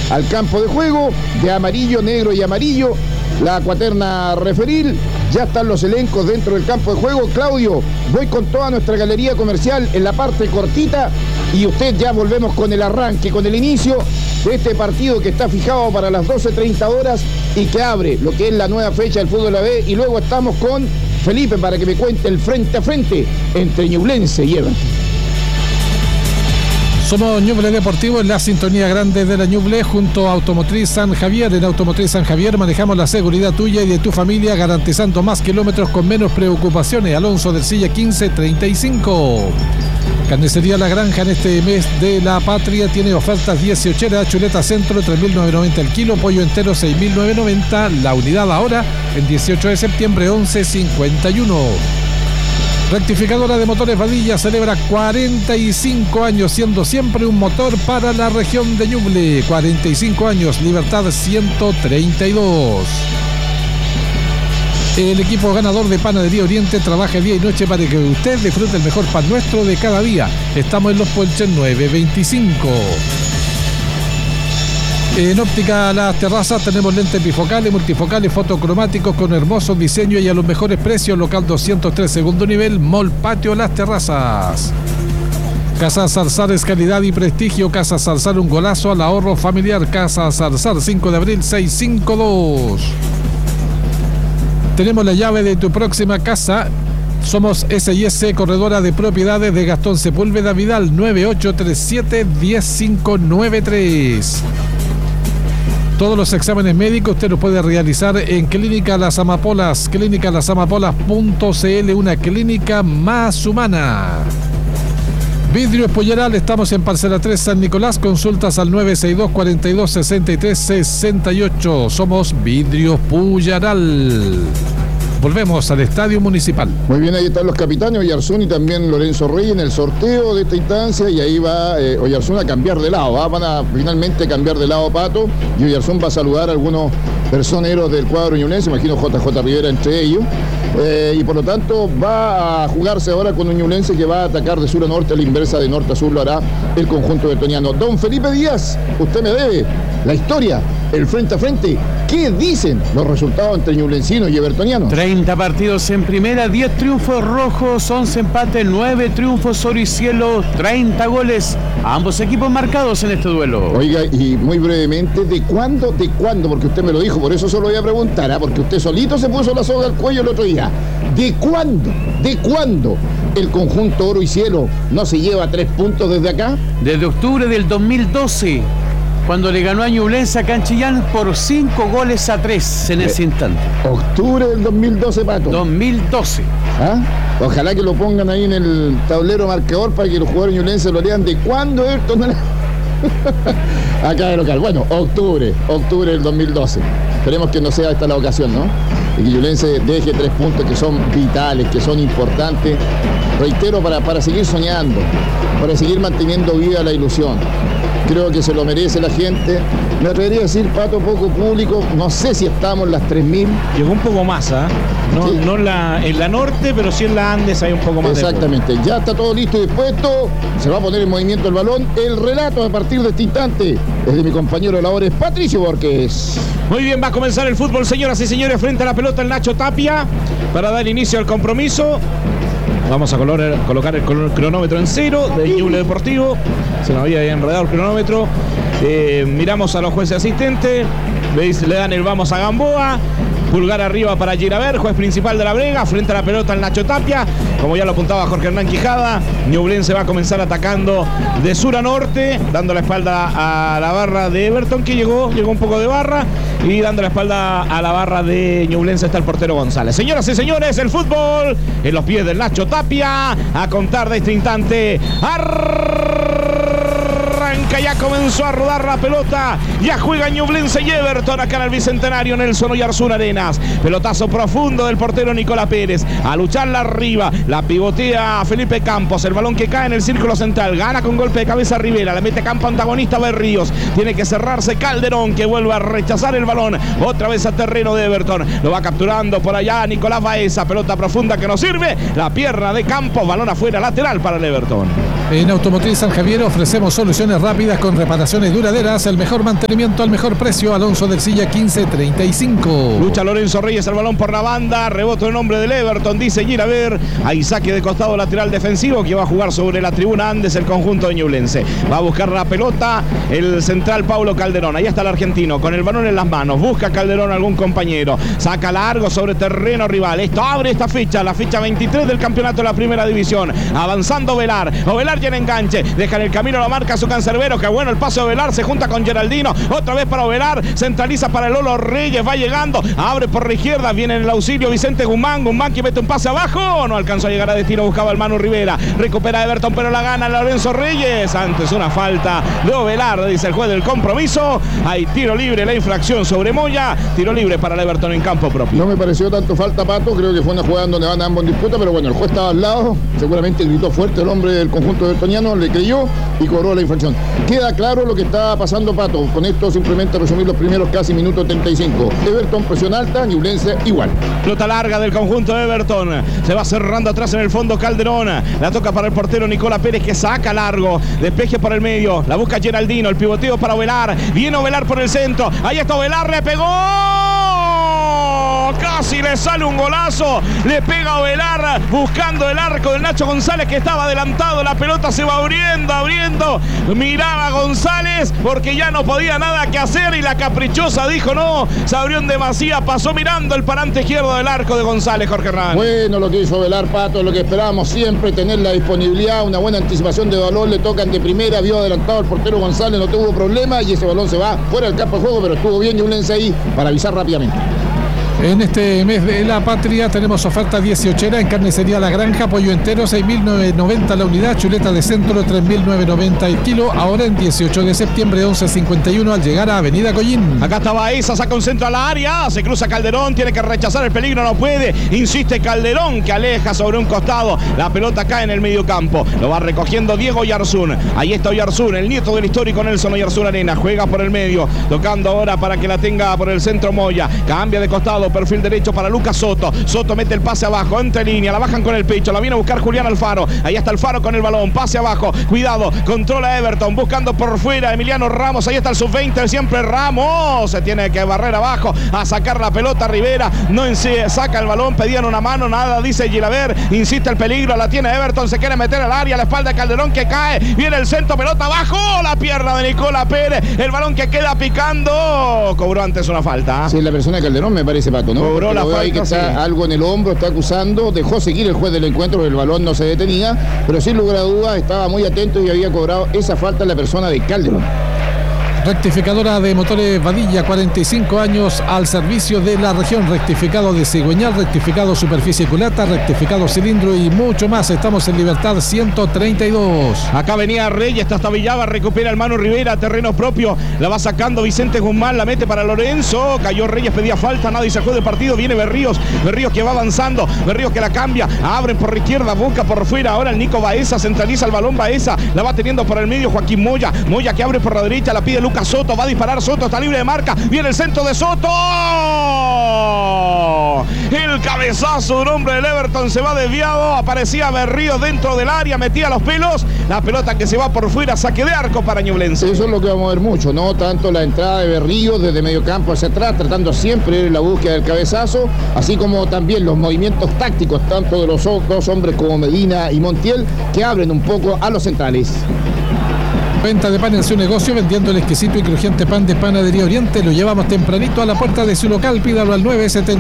al campo de juego, de amarillo, negro y amarillo, la cuaterna referil. Ya están los elencos dentro del campo de juego. Claudio, voy con toda nuestra galería comercial en la parte cortita y usted ya volvemos con el arranque, con el inicio de este partido que está fijado para las 12:30 horas y que abre lo que es la nueva fecha del fútbol B. Y luego estamos con Felipe para que me cuente el frente a frente entre Ñublense y Everton. Somos Ñuble Deportivo en la sintonía grande de la Ñuble junto a Automotriz San Javier. En Automotriz San Javier manejamos la seguridad tuya y de tu familia, garantizando más kilómetros con menos preocupaciones. Alonso del Silla 1535. Carnicería La Granja en este mes de la patria tiene ofertas 18, chuleta centro 3.990 el kilo, pollo entero 6.990, la unidad ahora el 18 de septiembre 11.51. Rectificadora de Motores Vadilla celebra 45 años siendo siempre un motor para la región de Ñuble. 45 años, Libertad 132. El equipo ganador de Panadería Oriente trabaja día y noche para que usted disfrute el mejor pan nuestro de cada día. Estamos en Los Puelches 925. En Óptica Las Terrazas tenemos lentes bifocales, multifocales, fotocromáticos con hermosos diseños y a los mejores precios. Local 203, segundo nivel, Mall Patio Las Terrazas. Casa Zarzar es calidad y prestigio. Casa Zarzar, un golazo al ahorro familiar. Casa Zarzar, 5 de abril 652. Tenemos la llave de tu próxima casa. Somos S&S Corredora de Propiedades de Gastón Sepúlveda Vidal, 9837-10593. Todos los exámenes médicos usted los puede realizar en Clínica Las Amapolas, clínicalasamapolas.cl, una clínica más humana. Vidrios Puyaral, estamos en Parcela 3 San Nicolás, consultas al 962-42-63-68. Somos Vidrios Puyaral. Volvemos al Estadio Municipal. Muy bien, ahí están los capitanes, Oyarzún y también Lorenzo Rey en el sorteo de esta instancia, y ahí va Oyarzún a cambiar de lado, van a finalmente cambiar de lado Pato, y Oyarzún va a saludar a algunos personeros del cuadro ñublense, imagino JJ Rivera entre ellos, y por lo tanto va a jugarse ahora con un ñublense que va a atacar de sur a norte, a la inversa de norte a sur lo hará el conjunto betoniano. Don Felipe Díaz, usted me debe la historia, el frente a frente. ¿Qué dicen los resultados entre ñublencinos y evertonianos? 30 partidos en primera, 10 triunfos rojos, 11 empates, 9 triunfos oro y cielo, 30 goles. Ambos equipos marcados en este duelo. Oiga, y muy brevemente, ¿de cuándo? Porque usted me lo dijo, por eso se lo voy a preguntar, porque usted solito se puso la soga al cuello el otro día. ¿De cuándo el conjunto oro y cielo no se lleva 3 puntos desde acá? Desde octubre del 2012. Cuando le ganó a Ñublense acá en Chillán por 5-3 en ese instante. Octubre del 2012, Pato. 2012. ¿Ah? Ojalá que lo pongan ahí en el tablero marcador para que los jugadores ñublenses lo lean. ¿De cuándo esto? Acá de local. Bueno, octubre del 2012. Esperemos que no sea esta la ocasión, ¿no? Y que Ñublense deje 3 puntos que son vitales, que son importantes. Reitero, para seguir soñando, para seguir manteniendo viva la ilusión. Creo que se lo merece la gente. Me atrevería a decir, Pato, poco público. No sé si estamos en las 3.000. Llegó un poco más, ¿ah? No, sí. No en la norte, pero sí en la Andes hay un poco más. Exactamente. Ya está todo listo y dispuesto. Se va a poner en movimiento el balón. El relato a partir de este instante es de mi compañero de labores, Patricio Borges. Muy bien, va a comenzar el fútbol, señoras y señores. Frente a la pelota el Nacho Tapia para dar inicio al compromiso. Vamos a colocar el cronómetro en 0 de Ñuble Deportivo. Se nos había enredado el cronómetro. Miramos a los jueces asistentes. Le dan el vamos a Gamboa. Pulgar arriba para Giraber, juez principal de la Brega. Frente a la pelota el Nacho Tapia. Como ya lo apuntaba Jorge Hernán Quijada, Ñublense va a comenzar atacando de sur a norte, dando la espalda a la barra de Everton, que llegó un poco de barra, y dando la espalda a la barra de Ñublense está el portero González. Señoras y señores, el fútbol en los pies del Nacho Tapia. A contar de este instante, arranca, ya comenzó a rodar la pelota, ya juega Ñublense y Everton acá en el Bicentenario Nelson Oyarzún Arenas. Pelotazo profundo del portero Nicolás Pérez, a lucharla arriba, la pivotea Felipe Campos, el balón que cae en el círculo central, gana con golpe de cabeza Rivera, la mete campo antagonista Berríos, tiene que cerrarse Calderón, que vuelve a rechazar el balón, otra vez a terreno de Everton, lo va capturando por allá Nicolás Baeza, pelota profunda que no sirve, la pierna de Campos, balón afuera, lateral para el Everton. En Automotriz San Javier ofrecemos soluciones rápidas con reparaciones duraderas, el mejor mantenimiento al mejor precio. Alonso del Silla 1535. Lucha Lorenzo Reyes, el balón por la banda, rebote en nombre del Everton, dice Giraver. Hay saque de costado lateral defensivo que va a jugar sobre la tribuna Andes el conjunto de Ñublense. Va a buscar la pelota el central Paulo Calderón. Ahí está el argentino con el balón en las manos. Busca Calderón algún compañero. Saca largo sobre terreno rival. Esto abre esta ficha, la ficha 23 del campeonato de la primera división. Avanzando Ovelar. Ovelar tiene enganche. Deja en el camino, la marca su cancerbero. Qué bueno el paso de Ovelar. Se junta con Geraldino. Otra vez para Ovelar. Centraliza para el Lolo Reyes. Va llegando. Abre por la izquierda. Viene en el auxilio Vicente Guzmán. Guzmán que mete un pase abajo. No alcanzó a llegar a destino. Buscaba el Manu Rivera. Recupera Everton, pero la gana Lorenzo Reyes. Antes una falta de Ovelar, dice el juez del compromiso. Hay tiro libre, la infracción sobre Moya. Tiro libre para el Everton en campo propio. No me pareció tanto falta, Pato. Creo que fue una jugada donde van ambos en disputa, pero bueno, el juez estaba al lado. Seguramente gritó fuerte el hombre del conjunto evertoniano, le creyó y cobró la infracción. Queda claro lo que está pasando, Pato. Con esto simplemente resumir los primeros casi minutos 35. Everton presión alta, Ñublense igual. Pelota larga del conjunto de Everton. Se va cerrando atrás en el fondo Calderón. La toca para el portero Nicola Pérez que saca largo. Despeje por el medio. La busca Geraldino. El pivoteo para Ovelar. Viene Ovelar por el centro. Ahí está Ovelar. Le pegó. Casi le sale un golazo. Le pega Ovelar buscando el arco del Nacho González que estaba adelantado. La pelota se va abriendo. Miraba González porque ya no podía nada que hacer y la caprichosa dijo no. Se abrió en demasía. Pasó mirando el parante izquierdo del arco de González, Jorge Herrán. Bueno, lo que hizo Ovelar, Pato, lo que esperábamos siempre, tener la disponibilidad, una buena anticipación de balón. Le tocan de primera, vio adelantado el portero González, no tuvo problema y ese balón se va fuera del campo de juego, pero estuvo bien Ñublense ahí para avisar rápidamente. En este mes de la patria tenemos oferta 18 en carnicería La Granja, pollo entero 6.990 la unidad, chuleta de centro 3.990 el kilo, ahora en 18 de septiembre 11:51 al llegar a Avenida Collín. Acá está Baeza, saca un centro a la área, se cruza Calderón, tiene que rechazar el peligro, no puede, insiste Calderón que aleja sobre un costado, la pelota cae en el medio campo, lo va recogiendo Diego Oyarzún, ahí está Oyarzún, el nieto del histórico Nelson Oyarzún Arena, juega por el medio, tocando ahora para que la tenga por el centro Moya, cambia de costado, perfil derecho para Lucas Soto. Soto mete el pase abajo, entre línea, la bajan con el pecho, la viene a buscar Julián Alfaro. Ahí está Alfaro con el balón, pase abajo, cuidado, controla Everton, buscando por fuera Emiliano Ramos. Ahí está el sub-20, siempre Ramos. Se tiene que barrer abajo a sacar la pelota Rivera. No saca el balón, pedían una mano, nada, dice Gilaver. Insiste el peligro, la tiene Everton, se quiere meter al área, la espalda de Calderón que cae. Viene el centro, pelota abajo, la pierna de Nicola Pérez. El balón que queda picando. Cobró antes una falta. Sí, la persona de Calderón me parece, Pato, ¿no? Cobró la falta, ahí que está sí. Algo en el hombro, está acusando, dejó seguir el juez del encuentro, el balón no se detenía, pero sin lugar a dudas estaba muy atento y había cobrado esa falta en la persona de Calderón. Rectificadora de motores Vadilla, 45 años al servicio de la región. Rectificado de cigüeñal, rectificado superficie culata, rectificado cilindro y mucho más. Estamos en Libertad 132. Acá venía Reyes, hasta Villaba, recupera el Manu Rivera, terreno propio, la va sacando Vicente Guzmán, la mete para Lorenzo, cayó Reyes, pedía falta, nadie se juega del partido, viene Berríos que va avanzando, Berríos que la cambia, abre por la izquierda, busca por fuera, ahora el Nico Baeza, centraliza el balón Baeza, la va teniendo por el medio Joaquín Moya que abre por la derecha, la pide Lucas Soto, va a disparar Soto, está libre de marca, viene el centro de Soto, el cabezazo de un hombre del Everton se va desviado, aparecía Berríos dentro del área, metía los pelos, la pelota que se va por fuera, saque de arco para Ñublense. Eso es lo que vamos a ver mucho, no tanto la entrada de Berríos desde medio campo hacia atrás, tratando siempre de la búsqueda del cabezazo, así como también los movimientos tácticos, tanto de los dos hombres como Medina y Montiel, que abren un poco a los centrales. Venta de pan en su negocio, vendiendo el exquisito y crujiente pan de Panadería Oriente. Lo llevamos tempranito a la puerta de su local. Pídalo al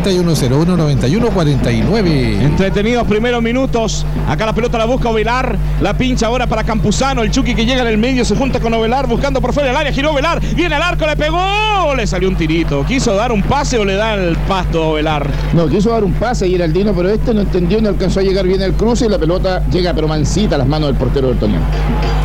971019149. Entretenidos primeros minutos. Acá la pelota la busca Ovelar. La pincha ahora para Campuzano. El Chucky que llega en el medio se junta con Ovelar buscando por fuera del área. Giró Ovelar. Viene al arco, le pegó. Le salió un tirito. ¿Quiso dar un pase o le da el pasto a Ovelar? No, quiso dar un pase a Geraldino, pero este no entendió, no alcanzó a llegar bien el cruce y la pelota llega pero mansita a las manos del portero del Toñón.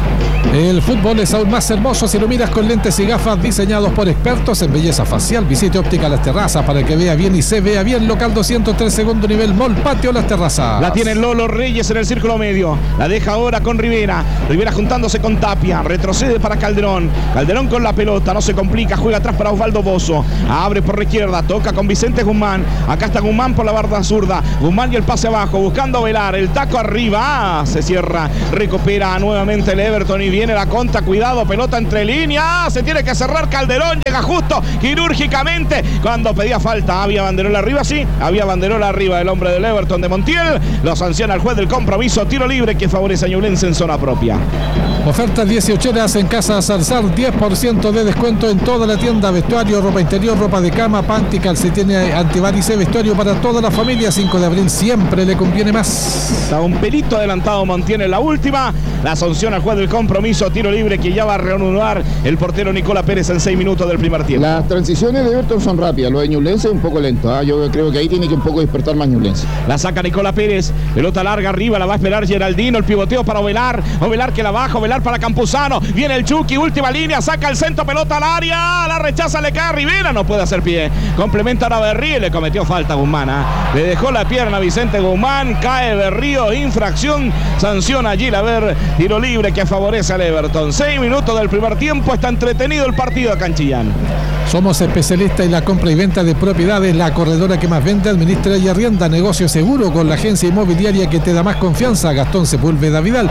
El fútbol es aún más hermoso si lo miras con lentes y gafas diseñados por expertos en belleza facial. Visite Óptica Las Terrazas para que vea bien y se vea bien. Local 203, segundo nivel, Mall Patio Las Terrazas. La tiene Lolo Reyes en el círculo medio. La deja ahora con Rivera. Rivera juntándose con Tapia. Retrocede para Calderón. Calderón con la pelota. No se complica. Juega atrás para Osvaldo Bozo. Abre por la izquierda. Toca con Vicente Guzmán. Acá está Guzmán por la barda zurda. Guzmán y el pase abajo. Buscando a Velar. El taco arriba. Se cierra. Recupera nuevamente el Everton y viene la contra. Cuidado. Pelota entre líneas. Se tiene que cerrar Calderón. Llega justo quirúrgicamente cuando pedía falta. Había banderola arriba. Sí. Había banderola arriba. El hombre del Everton de Montiel. Lo sanciona el juez del compromiso. Tiro libre que favorece a Ñublense en zona propia. Ofertas 18 en Casa Zarzar, 10% de descuento en toda la tienda, vestuario, ropa interior, ropa de cama, panty, calcetines, antivarice, vestuario para toda la familia. 5 de abril siempre le conviene más. Está un pelito adelantado Montiel en la última. La sanción al juez del compromiso, tiro libre que ya va a reanudar el portero Nicola Pérez en 6 minutos del primer tiempo. Las transiciones de Everton son rápidas, lo de Ñublense es un poco lento. Yo creo que ahí tiene que un poco despertar más Ñublense. La saca Nicola Pérez, pelota larga arriba, la va a esperar Geraldino, el pivoteo para Ovelar, Ovelar que la baja, Ovelar para Campuzano, viene el Chucky, última línea, saca el centro, pelota al área, la rechaza, le cae a Rivera, no puede hacer pie, complementa ahora Berrío, le cometió falta Guzmán, le dejó la pierna a Vicente Guzmán, cae Berrío, infracción, sanciona allí la ver, tiro libre que favorece al Everton. 6 minutos del primer tiempo, está entretenido el partido acá en Chillán. Somos especialistas en la compra y venta de propiedades, la corredora que más vende, administra y arrienda, negocio seguro con la agencia inmobiliaria que te da más confianza. Gastón Sepúlveda Vidal,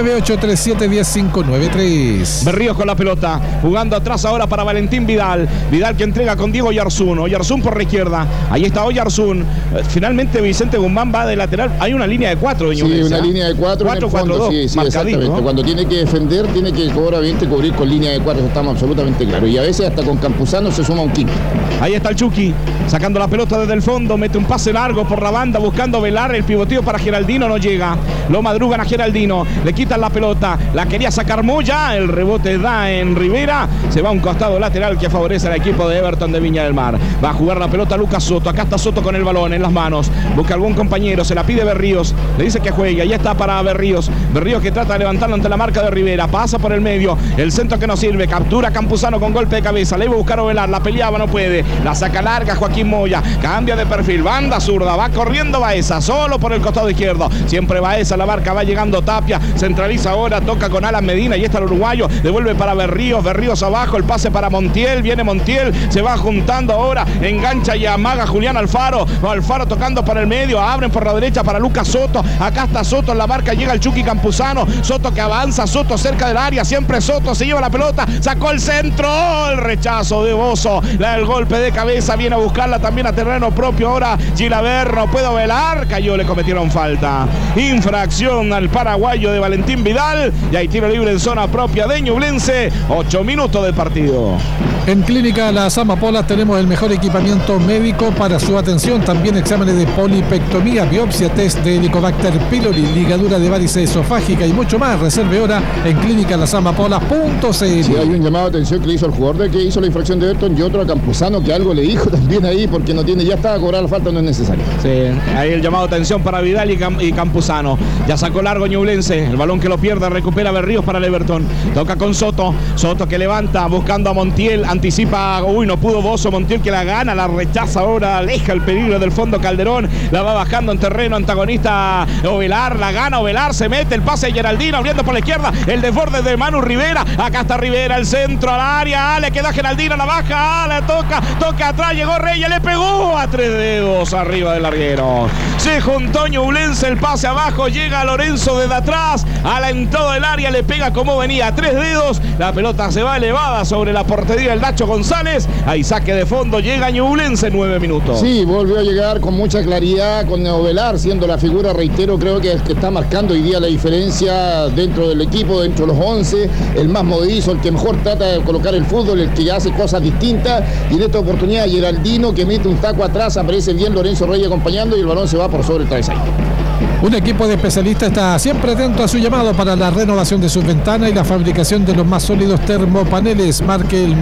9837-10593. Berríos con la pelota, jugando atrás ahora para Valentín Vidal. Vidal que entrega con Diego Oyarzún. Oyarzún por la izquierda, ahí está Oyarzún. Finalmente Vicente Guzmán va de lateral. Hay una línea de 4. Sí, una línea de 4 en el fondo. Sí, exactamente. ¿No? Cuando tiene que defender, tiene que obviamente cubrir con línea de 4. Estamos absolutamente claros. Y a veces hasta con Campuzano se suma un quinto. Ahí está el Chucky, sacando la pelota desde el fondo, mete un pase largo por la banda, buscando Velar, el pivoteo para Geraldino, no llega. Lo madrugan a Geraldino, le quitan la pelota, la quería sacar Moya, el rebote da en Rivera, se va a un costado lateral que favorece al equipo de Everton de Viña del Mar. Va a jugar la pelota Lucas Soto, acá está Soto con el balón en las manos, busca algún compañero, se la pide Berríos, le dice que juegue, ahí está para Berríos, Berríos que trata de levantarlo ante la marca de Rivera, pasa por el medio, el centro que no sirve, captura Campuzano con golpe de cabeza, le iba a buscar a Ovelar, la peleaba, no puede, la saca larga Joaquín Moya, cambia de perfil, banda zurda, va corriendo Baeza, solo por el costado izquierdo, siempre Baeza, la marca, va llegando Tapia, centraliza ahora, toca con Alan Medina, y está el uruguayo, devuelve para Berríos, Berríos abajo, el pase para Montiel, viene Montiel, se va juntando ahora, engancha y amaga Julián Alfaro, Alfaro tocando para el medio, abren por la derecha para Lucas Soto, acá está Soto en la marca, llega el Chucky Campuzano, Soto que avanza, Soto cerca del área, siempre Soto, se lleva la pelota, sacó el centro, el rechazo de Bozo, el golpe de cabeza, viene a buscarla también a terreno propio ahora Gilaver, no puede Velar, cayó, le cometieron falta, infracción al paraguayo de Valentín Vidal y hay tiro libre en zona propia de Ñublense, 8 minutos del partido. En Clínica Las Amapolas tenemos el mejor equipamiento médico para su atención, también exámenes de polipectomía, biopsia, test de Helicobacter pylori, ligadura de varices esofágica y mucho más. Reserve hora en clínicalasamapolas.cl. Sí, hay un llamado de atención que le hizo al jugador de que hizo la infracción de Everton y otro a Campuzano que algo le dijo también ahí porque no tiene, ya estaba a cobrar la falta, no es necesario. Sí, ahí el llamado de atención para Vidal y Campuzano. Ya sacó largo Ñublense, el balón que lo pierde, recupera Berríos para el Everton. Toca con Soto, Soto que levanta, buscando a Montiel, anticipa, no pudo Bozo, Montiel que la gana, la rechaza ahora, aleja el peligro del fondo Calderón, la va bajando en terreno antagonista Ovelar, la gana Ovelar, se mete el pase de Geraldino, abriendo por la izquierda, el desborde de Manu Rivera, acá está Rivera, el centro al área, le queda Geraldino, la baja, la toca atrás, llegó Reyes, le pegó a 3 dedos arriba del larguero, se juntó Ñublense, el pase abajo, llega Lorenzo desde atrás, alentado del área, le pega como venía, a 3 dedos, la pelota se va elevada sobre la portería del Nacho González, hay saque de fondo, llega Ñublense, 9 minutos. Sí, volvió a llegar con mucha claridad con Ovelar, siendo la figura, reitero, creo que es que está marcando hoy día la diferencia dentro del equipo, dentro de los 11, el más movedizo, el que mejor trata de colocar el fútbol, el que hace cosas distintas, y en esta oportunidad Geraldino que mete un taco atrás, aparece bien Lorenzo Reyes acompañando y el balón se va por sobre el travesaño. Un equipo de especialistas está siempre atento a su llamado para la renovación de sus ventanas y la fabricación de los más sólidos termopaneles. Marque el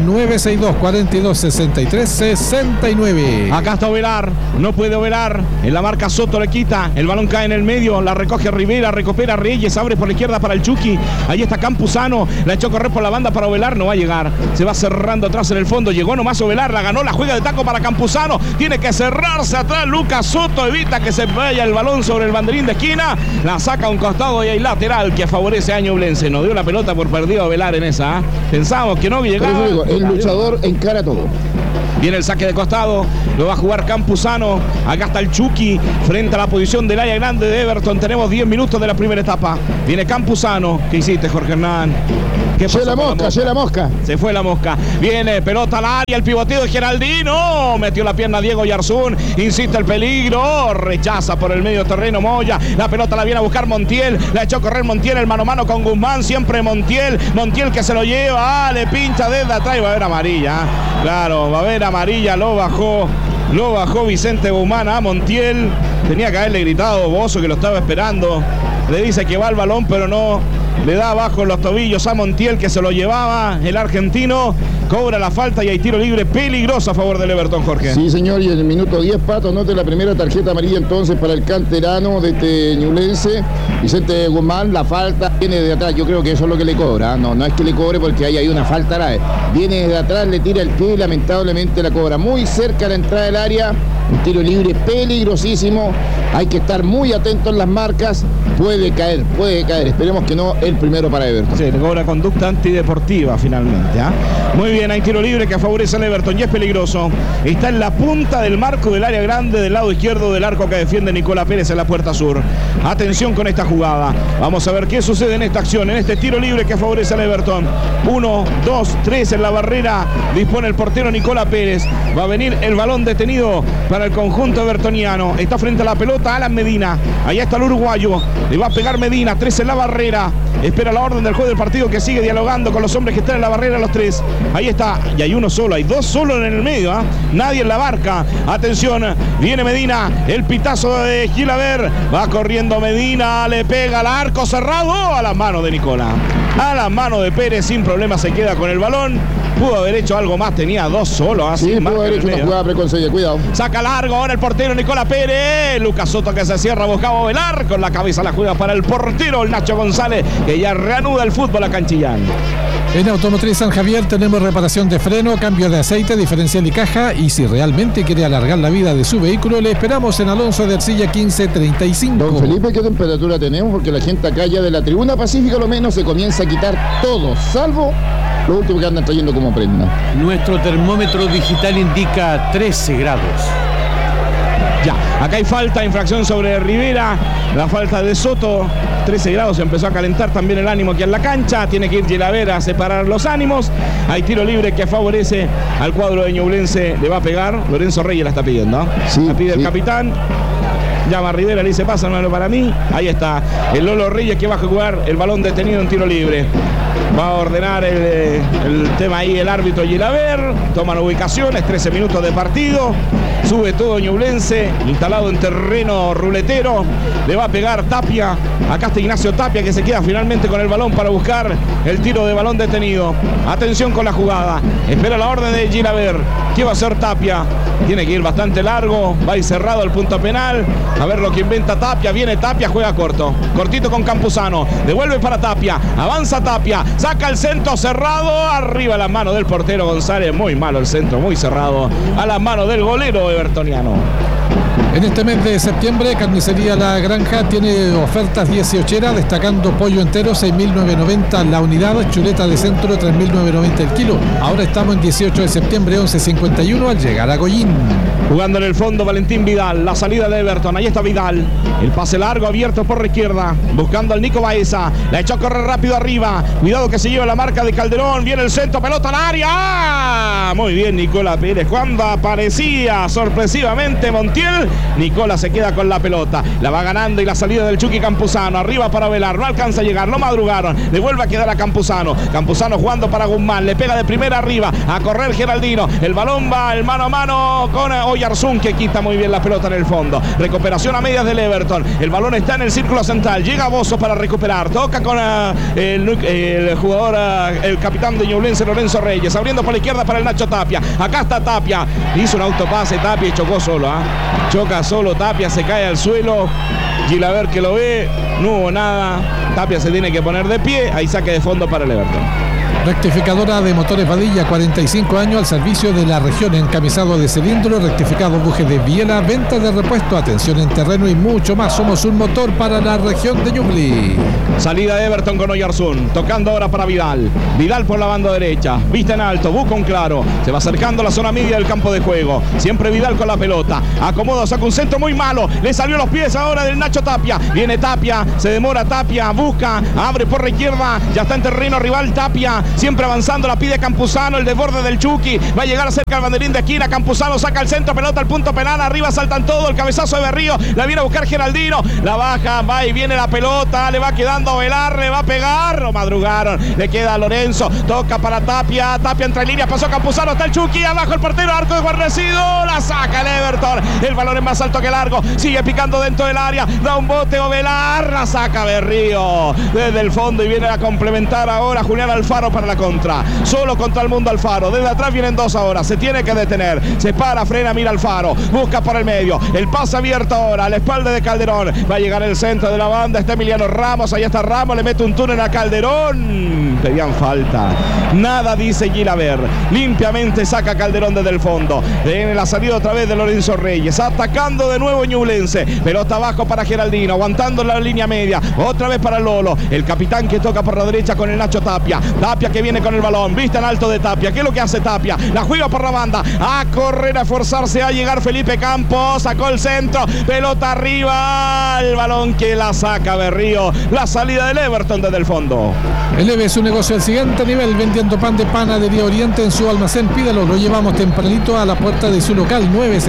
962-42-63-69. Acá está Ovelar, no puede Ovelar. En la marca Soto le quita, el balón cae en el medio, la recoge Rivera, recupera Reyes, abre por la izquierda para el Chucky. Ahí está Campuzano, la echó correr por la banda para Ovelar, no va a llegar. Se va cerrando atrás en el fondo, llegó nomás Ovelar, la ganó, la juega de taco para Campuzano. Tiene que cerrarse atrás Lucas Soto, evita que se vaya el balón sobre el banderín de esquina, la saca a un costado y hay lateral que favorece a Ñublense. Nos dio la pelota por perdido a Ovelar en esa. Pensábamos que no llegaba. Pero digo, el luchador encara todo. Viene el saque de costado, lo va a jugar Campuzano. Acá está el Chucky frente a la posición del área grande de Everton. Tenemos 10 minutos de la primera etapa. Viene Campuzano. ¿Qué hiciste, Jorge Hernán? Se la mosca. Se fue la mosca. Viene pelota al área, el pivoteo de Geraldino. Metió la pierna Diego Yarzún. Insiste el peligro. Rechaza por el medio terreno Moya. La pelota la viene a buscar Montiel. La echó a correr Montiel, el mano a mano con Guzmán. Siempre Montiel. Montiel que se lo lleva. Le pincha desde atrás y va a haber amarilla. Claro, va a haber amarilla. Lo bajó Vicente Guzmán a Montiel. Tenía que haberle gritado Bozo, que lo estaba esperando. Le dice que va al balón, pero no. Le da abajo los tobillos a Montiel, que se lo llevaba el argentino. Cobra la falta y hay tiro libre peligroso a favor del Everton, Jorge. Sí, señor, y en el minuto 10, Pato, anote la primera tarjeta amarilla entonces para el canterano de este Ñublense. Vicente Guzmán, la falta viene de atrás. Yo creo que eso es lo que le cobra. No es que le cobre porque hay una falta. Viene desde atrás, le tira el pie y lamentablemente la cobra. Muy cerca a la entrada del área. Un tiro libre peligrosísimo. Hay que estar muy atentos en las marcas. Puede caer. Esperemos que no el primero para Everton. Sí, le cobra conducta antideportiva finalmente. Muy bien, hay tiro libre que favorece al Everton y es peligroso. Está en la punta del marco del área grande del lado izquierdo del arco que defiende Nicolás Pérez en la puerta sur. Atención con esta jugada. Vamos a ver qué sucede en esta acción, en este tiro libre que favorece al Everton. 1, 2, 3 en la barrera. Dispone el portero Nicolás Pérez. Va a venir el balón detenido para el conjunto evertoniano. Está frente a la pelota Alan Medina. Allá está el uruguayo. Le va a pegar Medina. 3 en la barrera. Espera la orden del juez del partido que sigue dialogando con los hombres que están en la barrera, los 3. Ahí está. Y hay uno solo. Hay 2 solo en el medio. Nadie en la barca. Atención. Viene Medina. El pitazo de Gilaver. Va corriendo Medina. Le pega al arco cerrado. A las manos de Nicolás. A las manos de Pérez. Sin problema se queda con el balón. Pudo haber hecho algo más, tenía 2 solos. Así sí, pudo haber hecho una jugada preconcebida, cuidado. Saca largo ahora el portero Nicolás Pérez. Lucas Soto que se cierra, buscaba Ovelar. Con la cabeza la juega para el portero, el Nacho González, que ya reanuda el fútbol a Canchillán. En Automotriz San Javier tenemos reparación de freno, cambio de aceite, diferencial y caja. Y si realmente quiere alargar la vida de su vehículo, le esperamos en Alonso de Ercilla 1535. Don Felipe, ¿qué temperatura tenemos? Porque la gente acá ya de la tribuna Pacífica lo menos se comienza a quitar todo, salvo lo último que andan trayendo como prenda. Nuestro termómetro digital indica 13 grados. Ya, acá hay falta, infracción sobre Rivera, la falta de Soto, 13 grados, empezó a calentar también el ánimo aquí en la cancha, tiene que ir Gilaver a separar los ánimos, hay tiro libre que favorece al cuadro de Ñublense, le va a pegar, Lorenzo Reyes la está pidiendo, sí, la pide el capitán. Llama a Rivera, le dice, pásamelo para mí. Ahí está, el Lolo Reyes que va a jugar el balón detenido en tiro libre. Va a ordenar el tema ahí el árbitro Gilaver. Toman ubicaciones, 13 minutos de partido. Sube todo Ñublense, instalado en terreno ruletero. Le va a pegar Tapia. Acá está Ignacio Tapia que se queda finalmente con el balón para buscar el tiro de balón detenido. Atención con la jugada. Espera la orden de Gilaver. ¿Qué va a hacer Tapia? Tiene que ir bastante largo. Va a ir cerrado el punto penal. A ver lo que inventa Tapia. Viene Tapia, juega corto. Cortito con Campuzano. Devuelve para Tapia. Avanza Tapia. Saca el centro cerrado. Arriba la mano del portero González. Muy malo el centro, muy cerrado. A la mano del golero evertoniano. En este mes de septiembre, Carnicería La Granja tiene ofertas 18, destacando pollo entero 6.990 la unidad, chuleta de centro 3.990 el kilo. Ahora estamos en 18 de septiembre, 11:51 al llegar a Goyín. Jugando en el fondo Valentín Vidal, la salida de Everton, ahí está Vidal, el pase largo abierto por la izquierda, buscando al Nico Baeza, la echó a correr rápido arriba, cuidado que se lleva la marca de Calderón, viene el centro, pelota al área. ¡Ah! Muy bien Nicolás Pérez, cuando aparecía sorpresivamente Montiel Montiel. Nicola se queda con la pelota. La va ganando y la salida del Chucky Campuzano. Arriba para Ovelar. No alcanza a llegar. Lo madrugaron. Le vuelve a quedar a Campuzano. Campuzano jugando para Guzmán. Le pega de primera arriba. A correr Geraldino. El balón va el mano a mano con Oyarzún, que quita muy bien la pelota en el fondo. Recuperación a medias del Everton. El balón está en el círculo central. Llega Bozo para recuperar. Toca con el jugador, el capitán de Ñublense, Lorenzo Reyes. Abriendo por la izquierda para el Nacho Tapia. Acá está Tapia. Hizo un autopase Tapia y chocó solo. Choca solo Tapia. Se cae al suelo. Gilaver que lo ve. No hubo nada. Tapia se tiene que poner de pie. Ahí saque de fondo para el Everton. Rectificadora de motores Badilla, 45 años al servicio de la región. Encamisado de cilindro, rectificado bujes de biela, venta de repuesto, atención en terreno y mucho más. Somos un motor para la región de Ñuble. Salida de Everton con Oyarzún. Tocando ahora para Vidal. Vidal por la banda derecha. Vista en alto. Busca un claro. Se va acercando a la zona media del campo de juego. Siempre Vidal con la pelota. Acomoda, saca un centro muy malo. Le salió los pies ahora del Nacho Tapia. Viene Tapia. Se demora Tapia. Busca. Abre por la izquierda. Ya está en terreno rival Tapia. Siempre avanzando, la pide Campuzano, el desborde del Chucky, va a llegar cerca al banderín de esquina. Campuzano saca el centro, pelota al punto penal, arriba saltan todo, el cabezazo de Berrío, la viene a buscar Geraldino, la baja, va y viene la pelota, le va quedando a Velar, le va a pegar, lo madrugaron, le queda a Lorenzo, toca para Tapia, Tapia entre líneas, pasó Campuzano, está el Chucky, abajo el portero, arco desguarnecido, la saca el Everton, el balón es más alto que largo, sigue picando dentro del área, da un bote Ovelar, la saca Berrío, desde el fondo y viene a complementar ahora Julián Alfaro para la contra, solo contra el mundo Alfaro, desde atrás vienen dos ahora, se tiene que detener, se para, frena, mira Alfaro, busca por el medio, el pase abierto ahora, a la espalda de Calderón, va a llegar el centro de la banda, está Emiliano Ramos, ahí está Ramos, le mete un túnel a Calderón, pedían falta, nada dice Gilaver, limpiamente saca Calderón desde el fondo, viene la salida otra vez de Lorenzo Reyes, atacando de nuevo Ñublense, pelota abajo para Geraldino, aguantando la línea media, otra vez para Lolo, el capitán que toca por la derecha con el Nacho Tapia, Tapia que viene con el balón, vista en alto de Tapia, ¿qué es lo que hace Tapia? La juega por la banda, a correr, a forzarse, a llegar Felipe Campos, sacó el centro, pelota arriba, el balón que la saca Berrío, la salida del Everton desde el fondo. Eleve su negocio al siguiente nivel, vendiendo pan de Panadería Oriente en su almacén, pídalo, lo llevamos tempranito a la puerta de su local,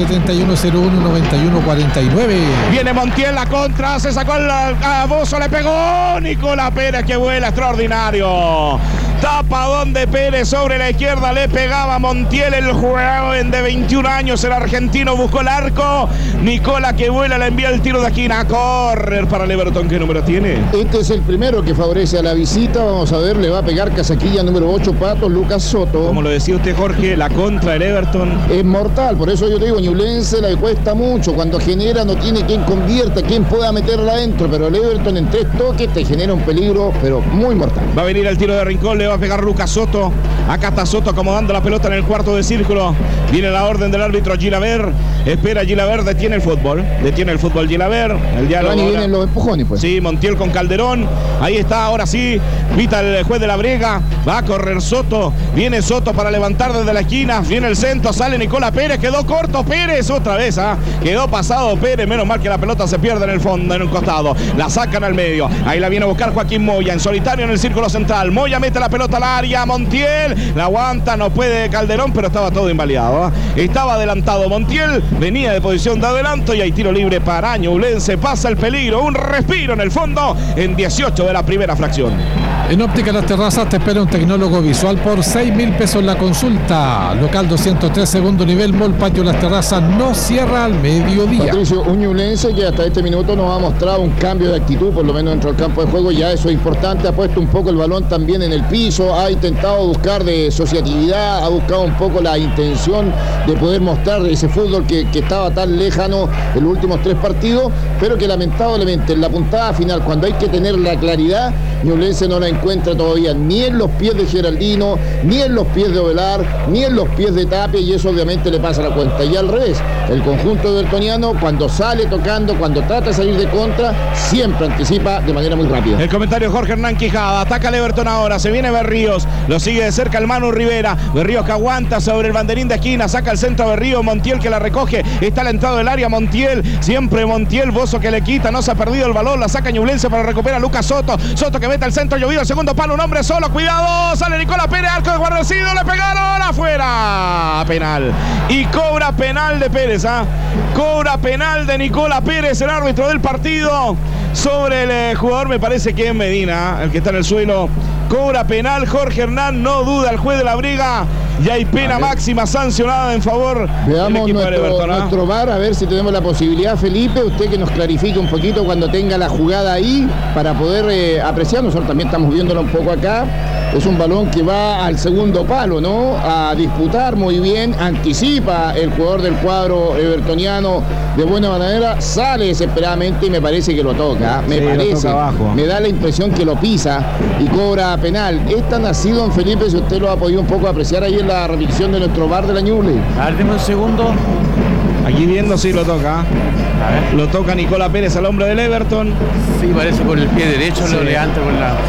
971019149. Viene Montiel, la contra, se sacó a Bozo, le pegó Nicolás Pérez, que vuela extraordinario. Tapadón de Pérez sobre la izquierda, le pegaba Montiel, el joven de 21 años, el argentino buscó el arco, Nicola que vuela, le envía el tiro de esquina, a correr para el Everton. ¿Qué número tiene? Este es el primero que favorece a la visita, vamos a ver, le va a pegar casaquilla número 8, Pato, Lucas Soto. Como lo decía usted, Jorge, la contra del Everton es mortal, por eso yo te digo, Ñublense le cuesta mucho, cuando genera no tiene quien convierta, quien pueda meterla adentro, pero el Everton en 3 toques te genera un peligro, pero muy mortal. Va a venir el tiro de Rincón, le va a pegar Lucas Soto, acá está Soto acomodando la pelota en el cuarto de círculo, viene la orden del árbitro Gilaver, espera Gilaver, detiene el fútbol Gilaver, el diálogo. Y vienen los empujones, pues. Sí, Montiel con Calderón, ahí está, ahora sí, pita el juez de la Brega, va a correr Soto, viene Soto para levantar desde la esquina, viene el centro, sale Nicolás Pérez, quedó corto Pérez otra vez, quedó pasado Pérez, menos mal que la pelota se pierde en el fondo, en un costado, la sacan al medio, ahí la viene a buscar Joaquín Moya, en solitario en el círculo central, Moya mete la pelota al área, Montiel, la aguanta, no puede Calderón, pero estaba todo invalidado, estaba adelantado Montiel, venía de posición de adelanto y hay tiro libre para Ñublense, pasa el peligro, un respiro en el fondo, en 18 de la primera fracción. En Óptica Las Terrazas te espera un tecnólogo visual por 6.000 pesos la consulta. Local 203, segundo nivel, Mall Patio Las Terrazas, no cierra al mediodía. Patricio, un Ñublense que hasta este minuto nos ha mostrado un cambio de actitud, por lo menos dentro del campo de juego, ya eso es importante, ha puesto un poco el balón también en el piso, ha intentado buscar de asociatividad, ha buscado un poco la intención de poder mostrar ese fútbol que estaba tan lejano en los últimos 3 partidos, pero que lamentablemente en la puntada final, cuando hay que tener la claridad, Ñublense no la encuentra todavía ni en los pies de Geraldino, ni en los pies de Ovelar, ni en los pies de Tapia, y eso obviamente le pasa la cuenta. Y al revés, el conjunto evertoniano, cuando sale tocando, cuando trata de salir de contra, siempre anticipa de manera muy rápida. El comentario Jorge Hernán Quijada, ataca el Everton ahora, se viene Berríos, lo sigue de cerca el Manu Rivera, Berríos que aguanta sobre el banderín de esquina, saca el centro a Berríos, Montiel que la recoge, está al entrado del área Montiel, siempre Montiel, Bozo que le quita, no se ha perdido el balón, la saca Ñublense para recuperar a Lucas Soto, Soto que mete al centro, llovido segundo palo, un hombre solo, cuidado, sale Nicolás Pérez, arco de guarnecido, le pegaron afuera, penal, y cobra penal de Pérez, cobra penal de Nicolás Pérez, el árbitro del partido, sobre el jugador, me parece que es Medina, el que está en el suelo. Cobra penal Jorge Hernán, no duda el juez de la Briga. Y hay pena máxima sancionada en favor del equipo de Everton. Nuestro VAR, a ver si tenemos la posibilidad, Felipe, usted que nos clarifique un poquito cuando tenga la jugada ahí para poder apreciar. Nosotros también estamos viéndolo un poco acá. Es un balón que va al segundo palo, ¿no? A disputar muy bien, anticipa el jugador del cuadro evertoniano de buena manera, sale desesperadamente y me parece que lo toca. Lo toca abajo. Me da la impresión que lo pisa y cobra penal. Es tan así, don Felipe, si usted lo ha podido un poco apreciar ahí en la repetición de nuestro VAR de la Ñuble. A ver, deme un segundo. Aquí viendo, sí lo toca. A ver. Lo toca Nicolás Pérez al hombre del Everton. Sí, parece con el pie derecho, sí. Lo levanta con la...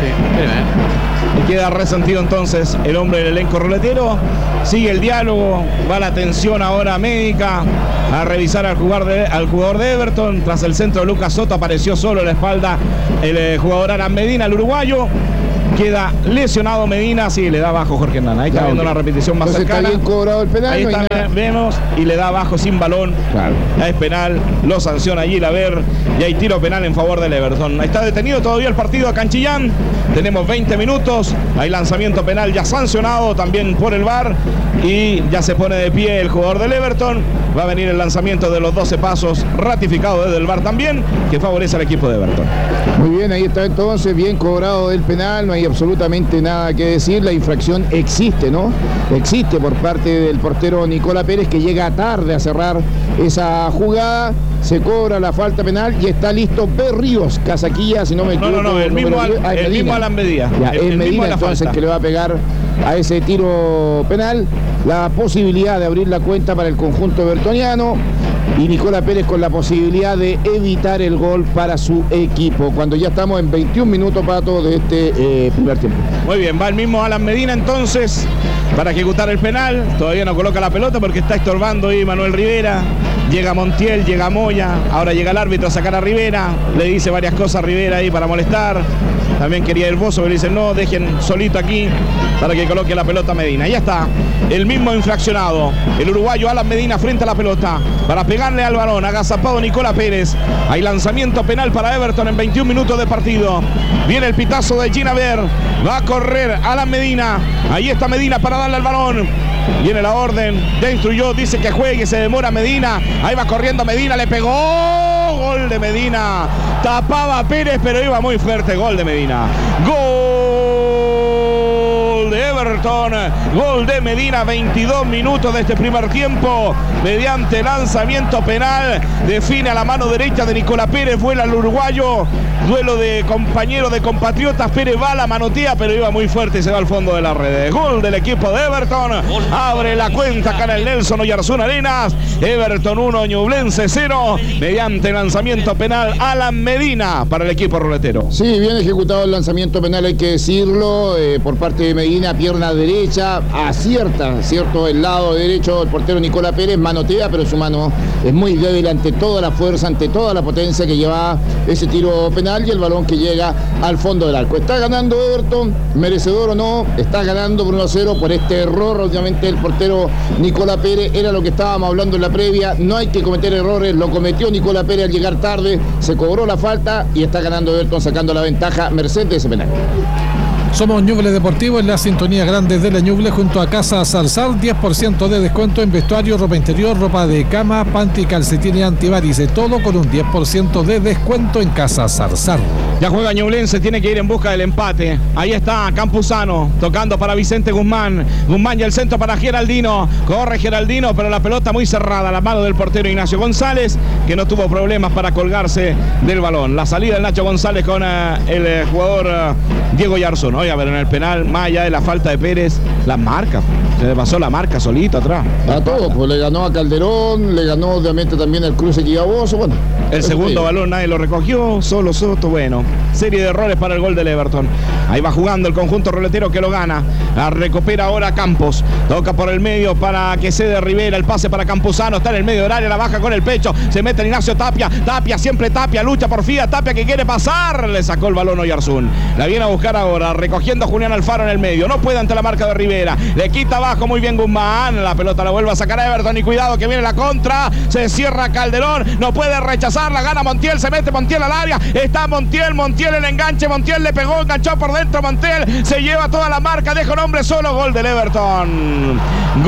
Sí, y queda resentido entonces el hombre del elenco roletero. Sigue el diálogo, va la atención ahora médica a revisar al jugador de Everton. Tras el centro de Lucas Soto apareció solo en la espalda el jugador Alan Medina, el uruguayo. Queda lesionado Medina, sí, le da abajo Jorge Hernán. Ahí está viendo una repetición más cercana. Está bien cobrado el penal. Ahí está, vemos, y le da abajo sin balón. Claro. Ya es penal, lo sanciona allí la Ver, y hay tiro penal en favor del Everton. Está detenido todavía el partido a Canchillán. Tenemos 20 minutos. Hay lanzamiento penal ya sancionado también por el VAR. Y ya se pone de pie el jugador del Everton. Va a venir el lanzamiento de los 12 pasos, ratificado desde el VAR también, que favorece al equipo de Everton. Muy bien, ahí está entonces, bien cobrado el penal, no hay absolutamente nada que decir, la infracción existe, ¿no? Existe por parte del portero Nicolás Pérez, que llega tarde a cerrar esa jugada, se cobra la falta penal y está listo Berríos, Casaquilla, si no me equivoco. No, el mismo Alan Medina. El Medina entonces falta, que le va a pegar a ese tiro penal, la posibilidad de abrir la cuenta para el conjunto evertoniano. Y Nicolás Pérez con la posibilidad de evitar el gol para su equipo. Cuando ya estamos en 21 minutos, Pato, de este primer tiempo. Muy bien, va el mismo Alan Medina entonces para ejecutar el penal. Todavía no coloca la pelota porque está estorbando ahí Manuel Rivera. Llega Montiel, llega Moya. Ahora llega el árbitro a sacar a Rivera. Le dice varias cosas a Rivera ahí para molestar. También quería el Bozo, pero le dice no, dejen solito aquí para que coloque la pelota Medina. Ya está, el mismo infraccionado, el uruguayo Alan Medina frente a la pelota para pegarle al balón, agazapado Nicolás Pérez. Hay lanzamiento penal para Everton en 21 minutos de partido. Viene el pitazo de Gina Ver, va a correr Alan Medina. Ahí está Medina para darle al balón. Viene la orden, ya instruyó, dice que juegue, se demora Medina. Ahí va corriendo Medina, le pegó. Gol de Medina. Tapaba Pérez, pero iba muy fuerte. Gol de Medina. Gol de Everton. Gol de Medina. 22 minutos de este primer tiempo. Mediante lanzamiento penal. Define a la mano derecha de Nicolás Pérez. Vuela al uruguayo. Duelo de compañeros, de compatriotas. Pérez va, la manotea, pero iba muy fuerte y se va al fondo de la red. Gol del equipo de Everton. Abre la cuenta acá en el Nelson Oyarzún Arenas. Everton 1, Ñublense 0. Mediante lanzamiento penal, Alan Medina para el equipo roletero. Sí, bien ejecutado el lanzamiento penal, hay que decirlo. Por parte de Medina, pierna derecha. Acierta, ¿cierto? El lado derecho del portero Nicolás Pérez. Manotea, pero su mano es muy débil ante toda la fuerza, ante toda la potencia que lleva ese tiro penal. Y el balón que llega al fondo del arco. Está ganando Everton, merecedor o no, está ganando por 1-0 por este error, obviamente, del portero Nicolás Pérez. Era lo que estábamos hablando en la previa, no hay que cometer errores, lo cometió Nicolás Pérez al llegar tarde, se cobró la falta y está ganando Everton, sacando la ventaja merced de ese penal. Somos Ñuble Deportivo en la sintonía grande de la Ñuble junto a Casa Zarzal. 10% de descuento en vestuario, ropa interior, ropa de cama, panty, calcetines, antivarices, todo con un 10% de descuento en Casa Zarzal. Ya juega Ñublense, tiene que ir en busca del empate. Ahí está Campuzano tocando para Vicente Guzmán. Guzmán y el centro para Geraldino. Corre Geraldino, pero la pelota muy cerrada. La mano del portero Ignacio González, que no tuvo problemas para colgarse del balón. La salida del Nacho González con el jugador Diego Yarzún. Oiga, pero en el penal, más allá de la falta de Pérez, la marca. Se le pasó la marca solito atrás. A todos, pues le ganó a Calderón, le ganó obviamente también el cruce Quigaboso. Bueno, el segundo balón nadie lo recogió, solo Soto. Bueno, serie de errores para el gol del Everton. Ahí va jugando el conjunto roletero que lo gana. La recupera ahora Campos. Toca por el medio para que cede Rivera. El pase para Campuzano. Está en el medio del área. La baja con el pecho. Se mete en Ignacio Tapia. Tapia, siempre Tapia. Lucha por Fía. Tapia que quiere pasar. Le sacó el balón Oyarzún. La viene a buscar ahora. recogiendo a Julián Alfaro en el medio. No puede ante la marca de Rivera. Le quita abajo muy bien Guzmán. La pelota la vuelve a sacar a Everton y cuidado que viene la contra. Se cierra Calderón. No puede rechazarla. Gana Montiel. Se mete Montiel al área. Está Montiel. Montiel el enganche. Montiel le pegó. Enganchó por dentro. Montiel se lleva toda la marca. Deja un hombre solo. Gol del Everton.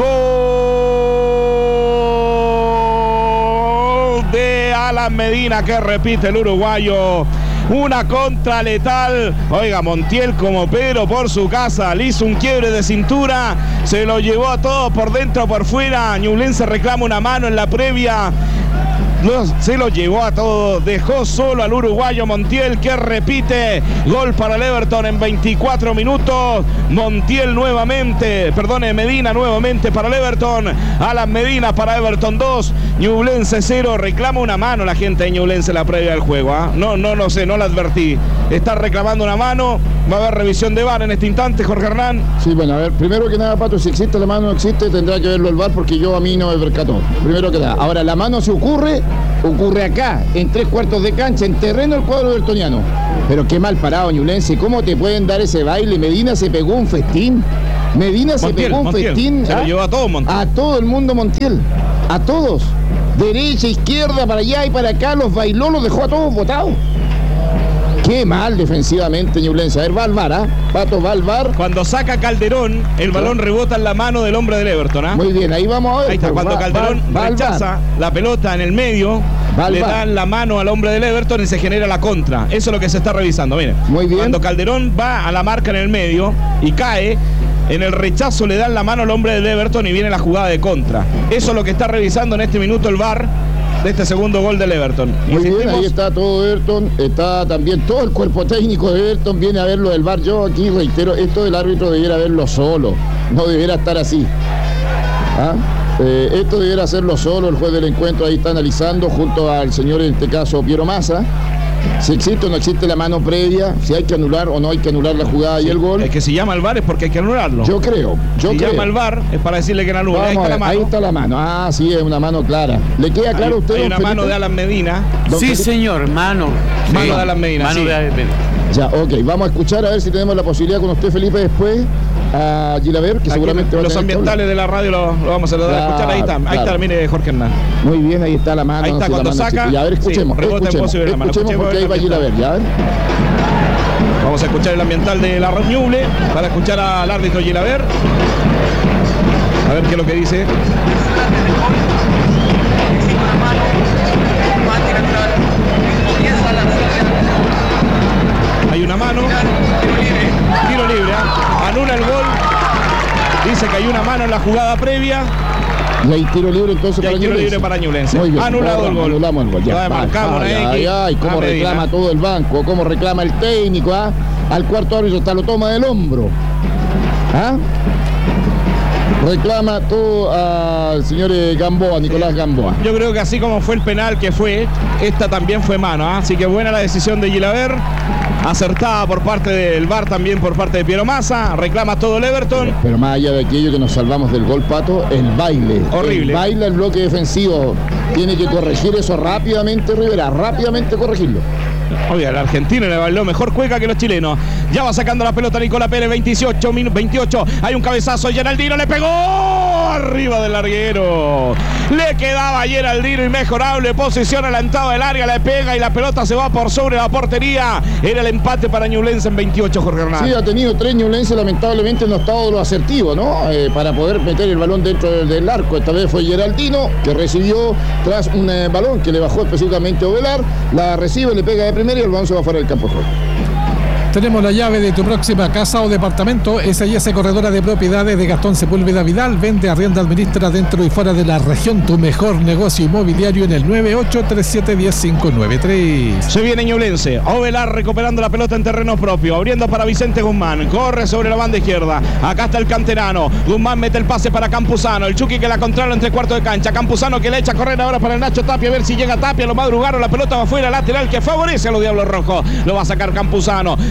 Gol de Alan Medina que repite el uruguayo. Una contra letal. Oiga, Montiel como Pedro por su casa. Le hizo un quiebre de cintura. Se lo llevó a todos por dentro, por fuera. Ñublense reclama una mano en la previa. Se lo llevó a todos, dejó solo al uruguayo Montiel que repite. Gol para el Everton en 24 minutos. Montiel nuevamente, Medina nuevamente para el Everton. Alan Medina para Everton 2, Ñublense 0. Reclama una mano la gente de Ñublense en la previa del juego. No lo sé, no la advertí. Está reclamando una mano. Va a haber revisión de VAR en este instante, Jorge Hernán. Sí, bueno, a ver, primero que nada, Pato, si existe la mano o no existe, tendrá que verlo el VAR porque yo a mí no me percató. Primero que nada. Ahora, la mano se ocurre acá, en 3/4 de cancha, en terreno del cuadro evertoniano. Pero qué mal parado, Ñublense. ¿Cómo te pueden dar ese baile? Medina se pegó un festín. Festín. Se lo llevó a todos, Montiel. A todo el mundo, Montiel. A todos. Derecha, izquierda, para allá y para acá. Los bailó, los dejó a todos botados. Qué mal defensivamente Ñublense. A ver, va al VAR, ¿ah? Pato, va al VAR. Cuando saca Calderón, el balón rebota en la mano del hombre del Everton, ¿ah? Muy bien, ahí vamos a ver. Ahí está, cuando Calderón rechaza la pelota en el medio, le dan la mano al hombre del Everton y se genera la contra. Eso es lo que se está revisando, miren. Muy bien. Cuando Calderón va a la marca en el medio y cae, en el rechazo le dan la mano al hombre del Everton y viene la jugada de contra. Eso es lo que está revisando en este minuto el VAR de este segundo gol del Everton. Muy bien, ahí está todo Everton, está también todo el cuerpo técnico de Everton, viene a verlo del VAR. Yo aquí reitero, esto del árbitro debiera verlo solo, no debiera estar así. Esto debiera hacerlo solo, el juez del encuentro ahí está analizando junto al señor, en este caso, Piero Massa, si existe o no existe la mano previa, si hay que anular o no hay que anular la jugada y el gol. Es que si llama al VAR es porque hay que anularlo. Yo creo. Si llama al VAR es para decirle que no anula. Ahí está la mano. Ahí está la mano. Ah, sí, es una mano clara. ¿Le queda claro a usted? Hay una mano de Alan Medina. Sí, señor, mano. Mano de Alan Medina. Mano de Alan Medina. Ya, ok. Vamos a escuchar a ver si tenemos la posibilidad con usted, Felipe, después a Gilaver, que aquí seguramente va a los ambientales de la radio lo vamos a escuchar. Ahí está, mire, Jorge Hernán. Muy bien, ahí está la mano. Ahí está cuando saca. Y a ver, escuchemos. Sí, escuchemos porque ahí va Gilaver, ya. Vamos a escuchar el ambiental de la Ñuble para escuchar al árbitro Gilaver. A ver qué es lo que dice. Hay una mano. Tiro libre. Anula el gol. Dice que hay una mano en la jugada previa. Y hay tiro libre entonces para Ñublense. Tiro libre para Ñublense. Muy bien. Anulado el gol. Anulamos el gol. Ya. Ay, cómo reclama todo el banco, cómo reclama el técnico, ¿ah? Al cuarto árbitro hasta lo toma del hombro. ¿Ah? Reclama todo al señor Gamboa, Nicolás Gamboa. Yo creo que así como fue el penal que fue, esta también fue mano, ¿eh? Así que buena la decisión de Gilaver, acertada por parte del VAR, también por parte de Piero Massa, reclama todo el Everton. Pero más allá de aquello que nos salvamos del gol, Pato, el baile. Horrible. El baile, el bloque defensivo. Tiene que corregir eso rápidamente, Rivera, rápidamente corregirlo. Oye, el argentino le bailó mejor cueca que los chilenos. Ya va sacando la pelota Nicolás Pérez, 28. Hay un cabezazo, Geraldino le pegó arriba del larguero. Le quedaba a Geraldino, inmejorable posición a la entrada del área, le pega y la pelota se va por sobre la portería. Era el empate para Ñublense en 28, Jorge Hernán. Sí, ha tenido 3 Ñublense, lamentablemente no ha estado lo asertivo, ¿no? Para poder meter el balón dentro del arco. Esta vez fue Geraldino, que recibió tras un balón que le bajó específicamente Ovelar, la recibe, le pega de primera y el balón se va fuera del campo. Tenemos la llave de tu próxima casa o departamento. S&S Corredora de Propiedades de Gastón Sepúlveda Vidal. Vende, arrienda, administra dentro y fuera de la región. Tu mejor negocio inmobiliario en el 983710-593. Se viene Ñublense. Ovelar recuperando la pelota en terreno propio. Abriendo para Vicente Guzmán. Corre sobre la banda izquierda. Acá está el canterano. Guzmán mete el pase para Campuzano. El Chucky que la controla entre cuartos de cancha. Campuzano que le echa a correr ahora para el Nacho Tapia. A ver si llega Tapia. Lo madrugaron. La pelota va fuera lateral que favorece a los Diablos Rojos. Lo va a sacar Campuzano.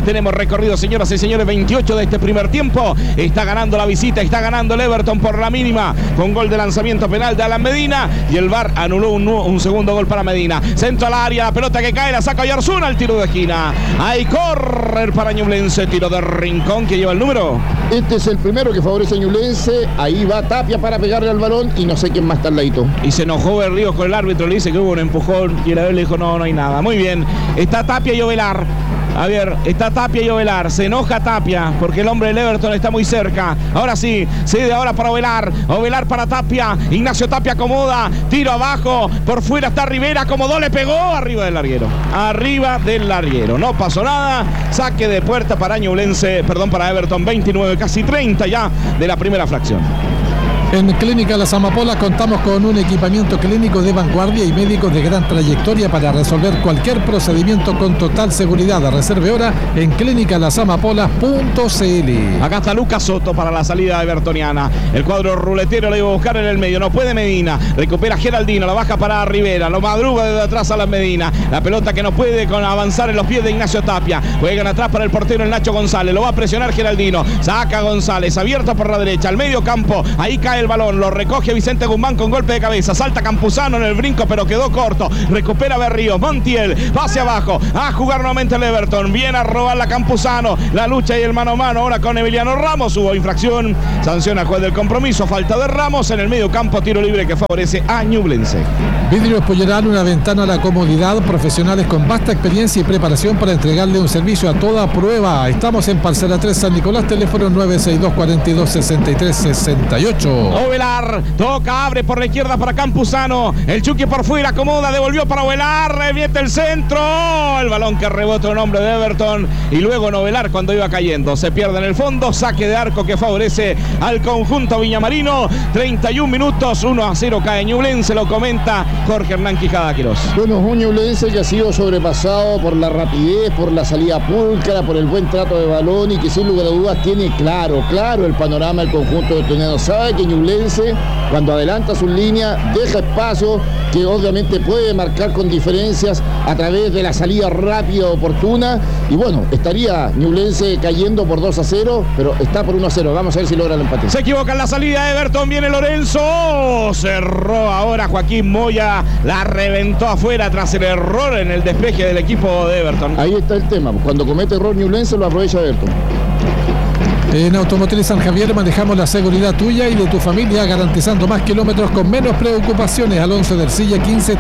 Tenemos recorrido, señoras y señores, 28 de este primer tiempo. Está ganando la visita, está ganando el Everton por la mínima, con gol de lanzamiento penal de Alan Medina, y el VAR anuló un segundo gol para Medina. Centro al área, la pelota que cae, la saca Oyarzún al tiro de esquina. Hay córner para Ñublense, tiro de Rincón que lleva el número. Este es el primero que favorece a Ñublense. Ahí va Tapia para pegarle al balón y no sé quién más está al ladito. Y se enojó Berríos con el árbitro, le dice que hubo un empujón y el árbitro le dijo no hay nada. Muy bien, está Tapia y Ovelar. A ver, está Tapia y Ovelar. Se enoja Tapia porque el hombre del Everton está muy cerca. Ahora sí, cede ahora para Ovelar. Ovelar para Tapia. Ignacio Tapia acomoda. Tiro abajo. Por fuera está Rivera. Acomodó, le pegó. Arriba del larguero. Arriba del larguero. No pasó nada. Saque de puerta para Ñublense. Perdón, para Everton. 29, casi 30 ya de la primera fracción. En Clínica Las Amapolas contamos con un equipamiento clínico de vanguardia y médicos de gran trayectoria para resolver cualquier procedimiento con total seguridad. Reserve hora en clinicalasamapolas.cl. Acá está Lucas Soto para la salida evertoniana. El cuadro ruletero lo iba a buscar en el medio. No puede Medina. Recupera Geraldino. La baja para Rivera. Lo madruga desde atrás a la Medina. La pelota que no puede con avanzar en los pies de Ignacio Tapia. Juegan atrás para el portero el Nacho González. Lo va a presionar Geraldino. Saca González. Abierto por la derecha. Al medio campo. Ahí cae el balón, lo recoge Vicente Guzmán con golpe de cabeza, salta Campuzano en el brinco pero quedó corto, recupera Berríos, Montiel, va hacia abajo, a jugar nuevamente el Everton, viene a robar la Campuzano, la lucha y el mano a mano ahora con Emiliano Ramos, hubo infracción, sanciona juez del compromiso, falta de Ramos en el medio campo, tiro libre que favorece a Ñublense. Vidrios Polleral, una ventana a la comodidad, profesionales con vasta experiencia y preparación para entregarle un servicio a toda prueba. Estamos en Parcela 3 San Nicolás, teléfono 962-42-63-68. Ovelar, toca, abre por la izquierda para Campuzano, el Chucky por fuera, acomoda, devolvió para Ovelar, revierte el centro, el balón que rebota un hombre de Everton y luego Ovelar cuando iba cayendo, se pierde en el fondo, saque de arco que favorece al conjunto viñamarino, 31 minutos, 1-0 cae Ñublense, lo comenta Jorge Hernán Quijada Quirós. Bueno, un Ñublense que ha sido sobrepasado por la rapidez, por la salida pulcra, por el buen trato de balón y que sin lugar a dudas tiene claro el panorama del conjunto de Toniano. Sabe que Ñublense cuando adelanta su línea deja espacio que obviamente puede marcar con diferencias a través de la salida rápida oportuna y bueno, estaría Ñublense cayendo por 2-0, pero está por 1-0, vamos a ver si logra el empate. Se equivoca en la salida Everton, viene Lorenzo, cerró ahora Joaquín Moya, la reventó afuera tras el error en el despeje del equipo de Everton. Ahí está el tema, cuando comete error Ñublense lo aprovecha Everton. En Automotriz San Javier manejamos la seguridad tuya y de tu familia, garantizando más kilómetros con menos preocupaciones. Alonso del Silla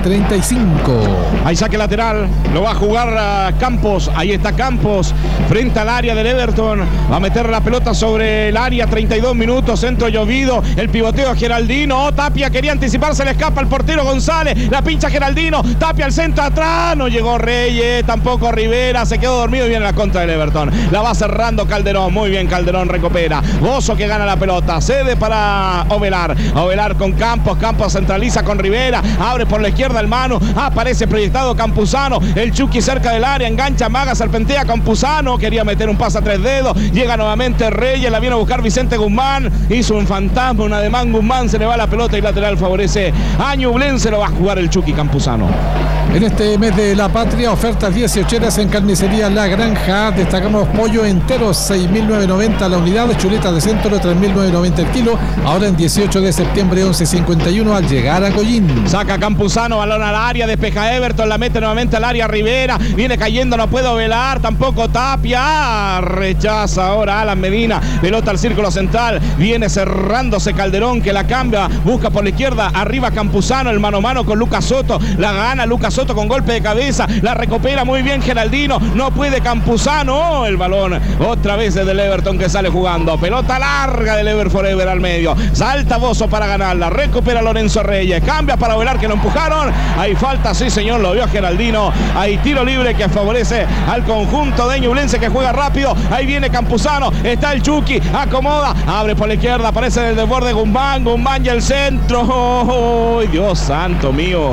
1535. Ahí saque lateral, lo va a jugar Campos, ahí está Campos, frente al área del Everton, va a meter la pelota sobre el área, 32 minutos, centro llovido, el pivoteo a Geraldino, Tapia quería anticiparse, le escapa el portero González, la pincha Geraldino, Tapia al centro atrás, no llegó Reyes, tampoco Rivera, se quedó dormido y viene la contra del Everton, la va cerrando Calderón, muy bien Calderón, recupera, Bozo que gana la pelota, cede para Ovelar, Ovelar con Campos, Campos centraliza con Rivera, abre por la izquierda el mano, aparece proyectado Campuzano, el Chucky cerca del área, engancha Maga, serpentea Campuzano, quería meter un pase a 3 dedos, llega nuevamente Reyes, la viene a buscar Vicente Guzmán, hizo un fantasma, un ademán Guzmán, se le va la pelota y lateral favorece a Ñublense, lo va a jugar el Chucky Campuzano. En este mes de la patria, ofertas 18 en Carnicería La Granja. Destacamos pollo entero, 6.990 la unidad, chuleta de centro, 3.990 el kilo. Ahora en 18 de septiembre, 11.51 al llegar a Collín. Saca Campuzano, balón al área, despeja Everton, la mete nuevamente al área Rivera. Viene cayendo, no puede Ovelar, tampoco Tapia. Rechaza ahora Alan Medina. Pelota al círculo central. Viene cerrándose Calderón que la cambia. Busca por la izquierda, arriba Campuzano, el mano a mano con Lucas Soto. La gana Lucas Soto con golpe de cabeza, la recupera muy bien Geraldino, no puede Campuzano, el balón otra vez es del Everton que sale jugando, pelota larga del Ever Forever al medio, salta Bozo para ganarla, recupera Lorenzo Reyes, cambia para Ovelar que lo empujaron, hay falta, sí señor, lo vio Geraldino, hay tiro libre que favorece al conjunto de Ñublense que juega rápido, ahí viene Campuzano, está el Chucky, acomoda, abre por la izquierda, aparece en el desborde Guzmán y el centro, oh, Dios santo mío.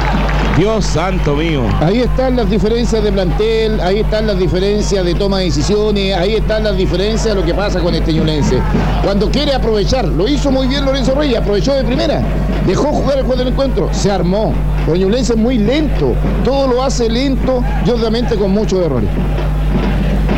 Dios santo mío. Ahí están las diferencias de plantel, ahí están las diferencias de toma de decisiones, ahí están las diferencias de lo que pasa con este Ñublense. Cuando quiere aprovechar, lo hizo muy bien Lorenzo Reyes, aprovechó de primera, dejó jugar el juego del encuentro, se armó. Pero Ñublense es muy lento, todo lo hace lento y obviamente con muchos errores.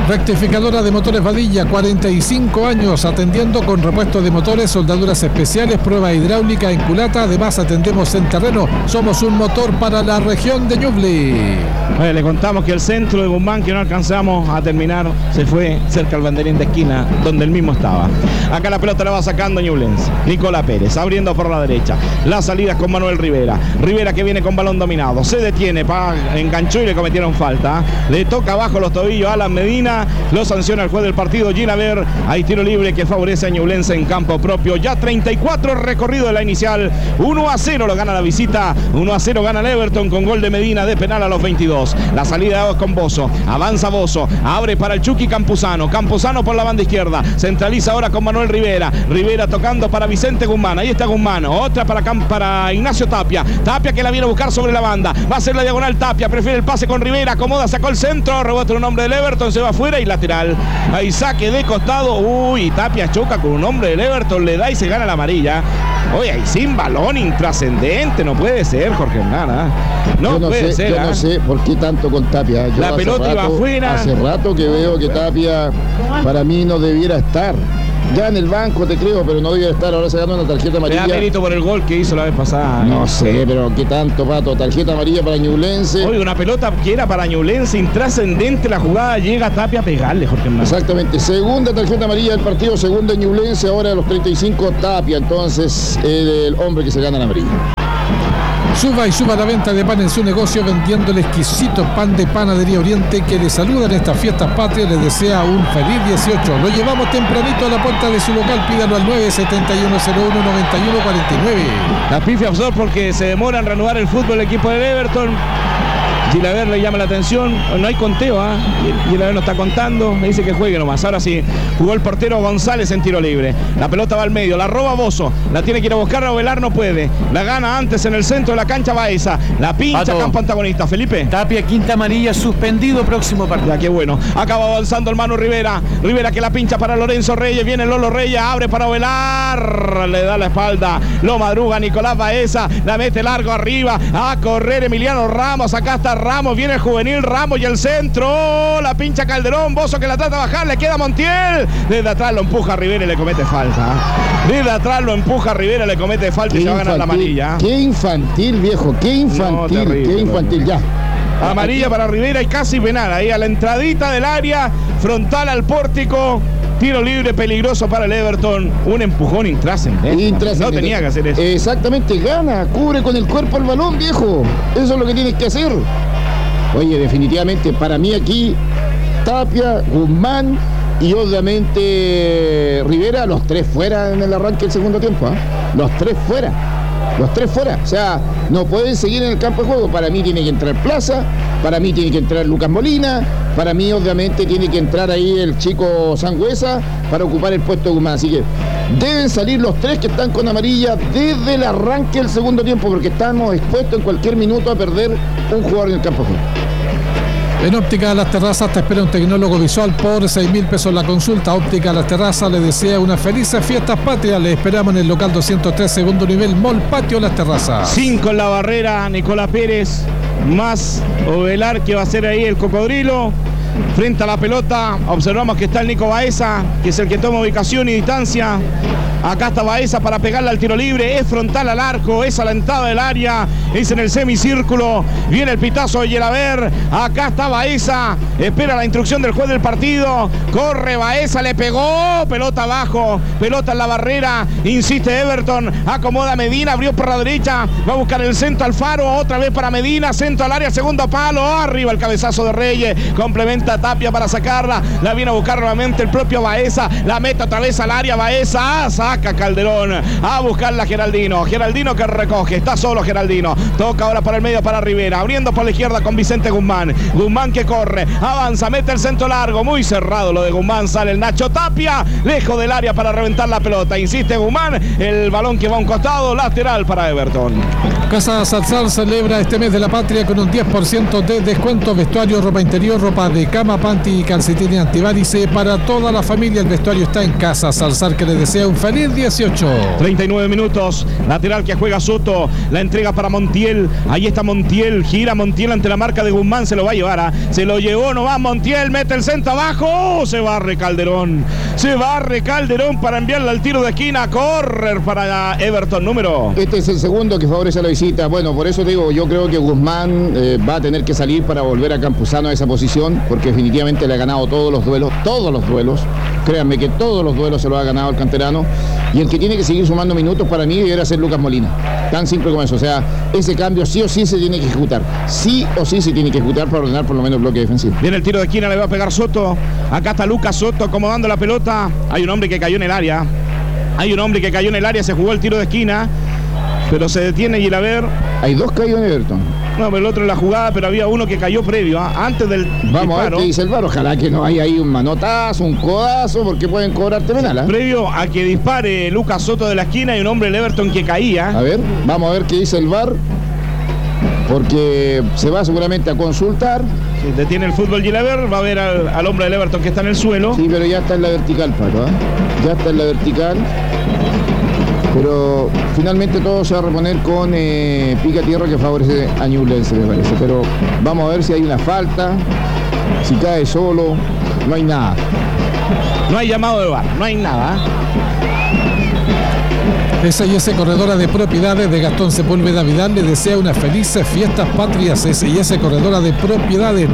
Rectificadora de Motores Vadilla, 45 años atendiendo con repuesto de motores, soldaduras especiales, prueba hidráulica en culata. Además atendemos en terreno. Somos un motor para la región de Ñuble. Le contamos que el centro de Guzmán, que no alcanzamos a terminar, se fue cerca al banderín de esquina donde él mismo estaba. Acá la pelota la va sacando Ñublense. Nicolás Pérez abriendo por la derecha. Las salidas con Manuel Rivera. Rivera que viene con balón dominado. Se detiene, enganchó y le cometieron falta. Le toca abajo los tobillos a Alan Medina. Lo sanciona el juez del partido, Gilaver. Hay tiro libre que favorece a Ñublense en campo propio. Ya 34 recorrido de la inicial. 1-0 lo gana la visita. 1-0 gana el Everton con gol de Medina de penal a los 22. La salida es con Bozo. Avanza Bozo. Abre para el Chucky Campuzano. Campuzano por la banda izquierda. Centraliza ahora con Manuel Rivera. Rivera tocando para Vicente Guzmán. Ahí está Guzmán. Otra para Ignacio Tapia. Tapia que la viene a buscar sobre la banda. Va a ser la diagonal Tapia. Prefiere el pase con Rivera. Acomoda, sacó el centro. Rebota un hombre del Everton. Se va afuera y lateral. Ahí saque de costado. Uy, Tapia choca con un hombre del Everton. Le da y se gana la amarilla. Oye, ahí sin balón, intrascendente. No puede ser, Jorge Hernán. No puede ser. Yo no sé por qué tanto con Tapia. La pelota iba afuera. Hace rato que veo que Tapia para mí no debiera estar. Ya en el banco te creo, pero no debiera estar. Ahora se gana una tarjeta amarilla. Le da mérito por el gol que hizo la vez pasada. No sé, pero qué tanto, Pato. Tarjeta amarilla para Ñublense. Oye, una pelota que era para Ñublense, intrascendente la jugada. Llega Tapia a pegarle, Jorge Hernán. Exactamente. Segunda tarjeta amarilla del partido. Segunda Ñublense. Ahora a los 35 Tapia. Entonces el hombre que se gana la amarilla. Suba y suba la venta de pan en su negocio vendiendo el exquisito pan de Panadería Oriente que le saluda en estas fiestas patrias. Les desea un feliz 18. Lo llevamos tempranito a la puerta de su local. Pídalo al 971019149. La pifia absorb porque se demora en reanudar el fútbol el equipo del Everton. Gilaver le llama la atención, no hay conteo, Gilaver no está contando, le dice que juegue nomás. Ahora sí, jugó el portero González en tiro libre. La pelota va al medio, la roba Bozo, la tiene que ir a buscar, Ovelar no puede. La gana antes en el centro de la cancha Baeza. La pincha Pato. Campo antagonista, Felipe. Tapia, quinta amarilla, suspendido, próximo partido. Ya, qué bueno. Acaba avanzando el Manu Rivera. Rivera que la pincha para Lorenzo Reyes, viene Lolo Reyes, abre para Ovelar, le da la espalda, lo madruga Nicolás Baeza, la mete largo arriba, a correr Emiliano Ramos, acá está Ramos, viene el juvenil Ramos y el centro, la pincha Calderón, Bozo que la trata de bajar, le queda Montiel, desde atrás lo empuja Rivera y le comete falta. Desde atrás lo empuja Rivera, le comete falta y se va a ganar la amarilla. Qué infantil, viejo, qué infantil, no, terrible, qué infantil, ya. Amarilla para Rivera y casi penal, ahí a la entradita del área, frontal al pórtico. Tiro libre peligroso para el Everton. Un empujón intrascendente. No tenía que hacer eso. Exactamente, gana, cubre con el cuerpo el balón, viejo. Eso es lo que tienes que hacer. Oye, definitivamente, para mí aquí, Tapia, Guzmán y obviamente Rivera, los tres fuera en el arranque del segundo tiempo. Los tres fuera. Los tres fuera. O sea, no pueden seguir en el campo de juego. Para mí tiene que entrar Plaza, para mí tiene que entrar Lucas Molina, para mí obviamente tiene que entrar ahí el chico Sangüesa para ocupar el puesto de Guzmán. Así que deben salir los tres que están con amarilla desde el arranque del segundo tiempo, porque estamos expuestos en cualquier minuto a perder un jugador en el campo de juego. En Óptica Las Terrazas te espera un tecnólogo visual por 6.000 pesos la consulta. Óptica Las Terrazas le desea unas felices fiestas patrias. Le esperamos en el local 203, segundo nivel, Mall Patio Las Terrazas. 5 en la barrera, Nicolás Pérez, más Ovelar que va a ser ahí el cocodrilo. Frente a la pelota, observamos que está el Nico Baeza, que es el que toma ubicación y distancia. Acá está Baeza para pegarle al tiro libre, es frontal al arco, es a la entrada del área, es en el semicírculo, viene el pitazo de Gilaver, acá está Baeza, espera la instrucción del juez del partido, corre Baeza, le pegó, pelota abajo, pelota en la barrera, insiste Everton, acomoda Medina, abrió por la derecha, va a buscar el centro Alfaro, otra vez para Medina, centro al área, segundo palo, arriba el cabezazo de Reyes, complementa Tapia para sacarla, la viene a buscar nuevamente el propio Baeza, la mete otra vez al área, Baeza, saca Calderón, a buscarla Geraldino que recoge, está solo Geraldino, toca ahora para el medio para Rivera, abriendo por la izquierda con Vicente Guzmán que corre, avanza, mete el centro largo, muy cerrado lo de Guzmán, sale el Nacho Tapia, lejos del área para reventar la pelota, insiste Guzmán, el balón que va a un costado, lateral para Everton. Casa Satsal celebra este mes de la patria con un 10% de descuento, vestuario, ropa interior, ropa de cama, panty y calcetines antivarice para toda la familia. El vestuario está en Casa Salzar, que le desea un feliz 18. 39 minutos, lateral que juega Soto, la entrega para Montiel, ahí está Montiel, gira Montiel ante la marca de Guzmán, se lo va a llevar, se lo llevó, no va Montiel, mete el centro abajo, se barre Calderón para enviarle al tiro de esquina, correr para Everton número. Este es el segundo que favorece a la visita. Bueno, por eso digo, yo creo que Guzmán va a tener que salir para volver a Campuzano a esa posición, porque definitivamente le ha ganado todos los duelos, créanme que todos los duelos se lo ha ganado el canterano, y el que tiene que seguir sumando minutos para mí debería ser Lucas Molina, tan simple como eso. O sea, ese cambio sí o sí se tiene que ejecutar, para ordenar por lo menos el bloque defensivo. Viene el tiro de esquina, le va a pegar Soto, acá está Lucas Soto acomodando la pelota, hay un hombre que cayó en el área, se jugó el tiro de esquina, pero se detiene Gilaver. Hay dos caídos en Everton. No, pero el otro en la jugada, pero había uno que cayó previo, antes del Vamos disparo. A ver qué dice el VAR, ojalá que no haya ahí un manotazo, un codazo, porque pueden cobrarte penal, ¿eh? Previo a que dispare Lucas Soto de la esquina y un hombre del Everton que caía. A ver, vamos a ver qué dice el VAR, porque se va seguramente a consultar. Sí, detiene el fútbol Gilaver, va a ver al hombre del Everton que está en el suelo. Sí, pero ya está en la vertical, Pato, ¿eh? Ya está en la vertical. Pero finalmente todo se va a reponer con pica tierra, que favorece a Ñublense, me parece. Pero vamos a ver si hay una falta, si cae solo, no hay nada. No hay llamado de VAR, no hay nada. S&S Corredora de Propiedades de Gastón Sepúlveda Vidal le desea unas felices fiestas patrias. S&S Corredora de Propiedades,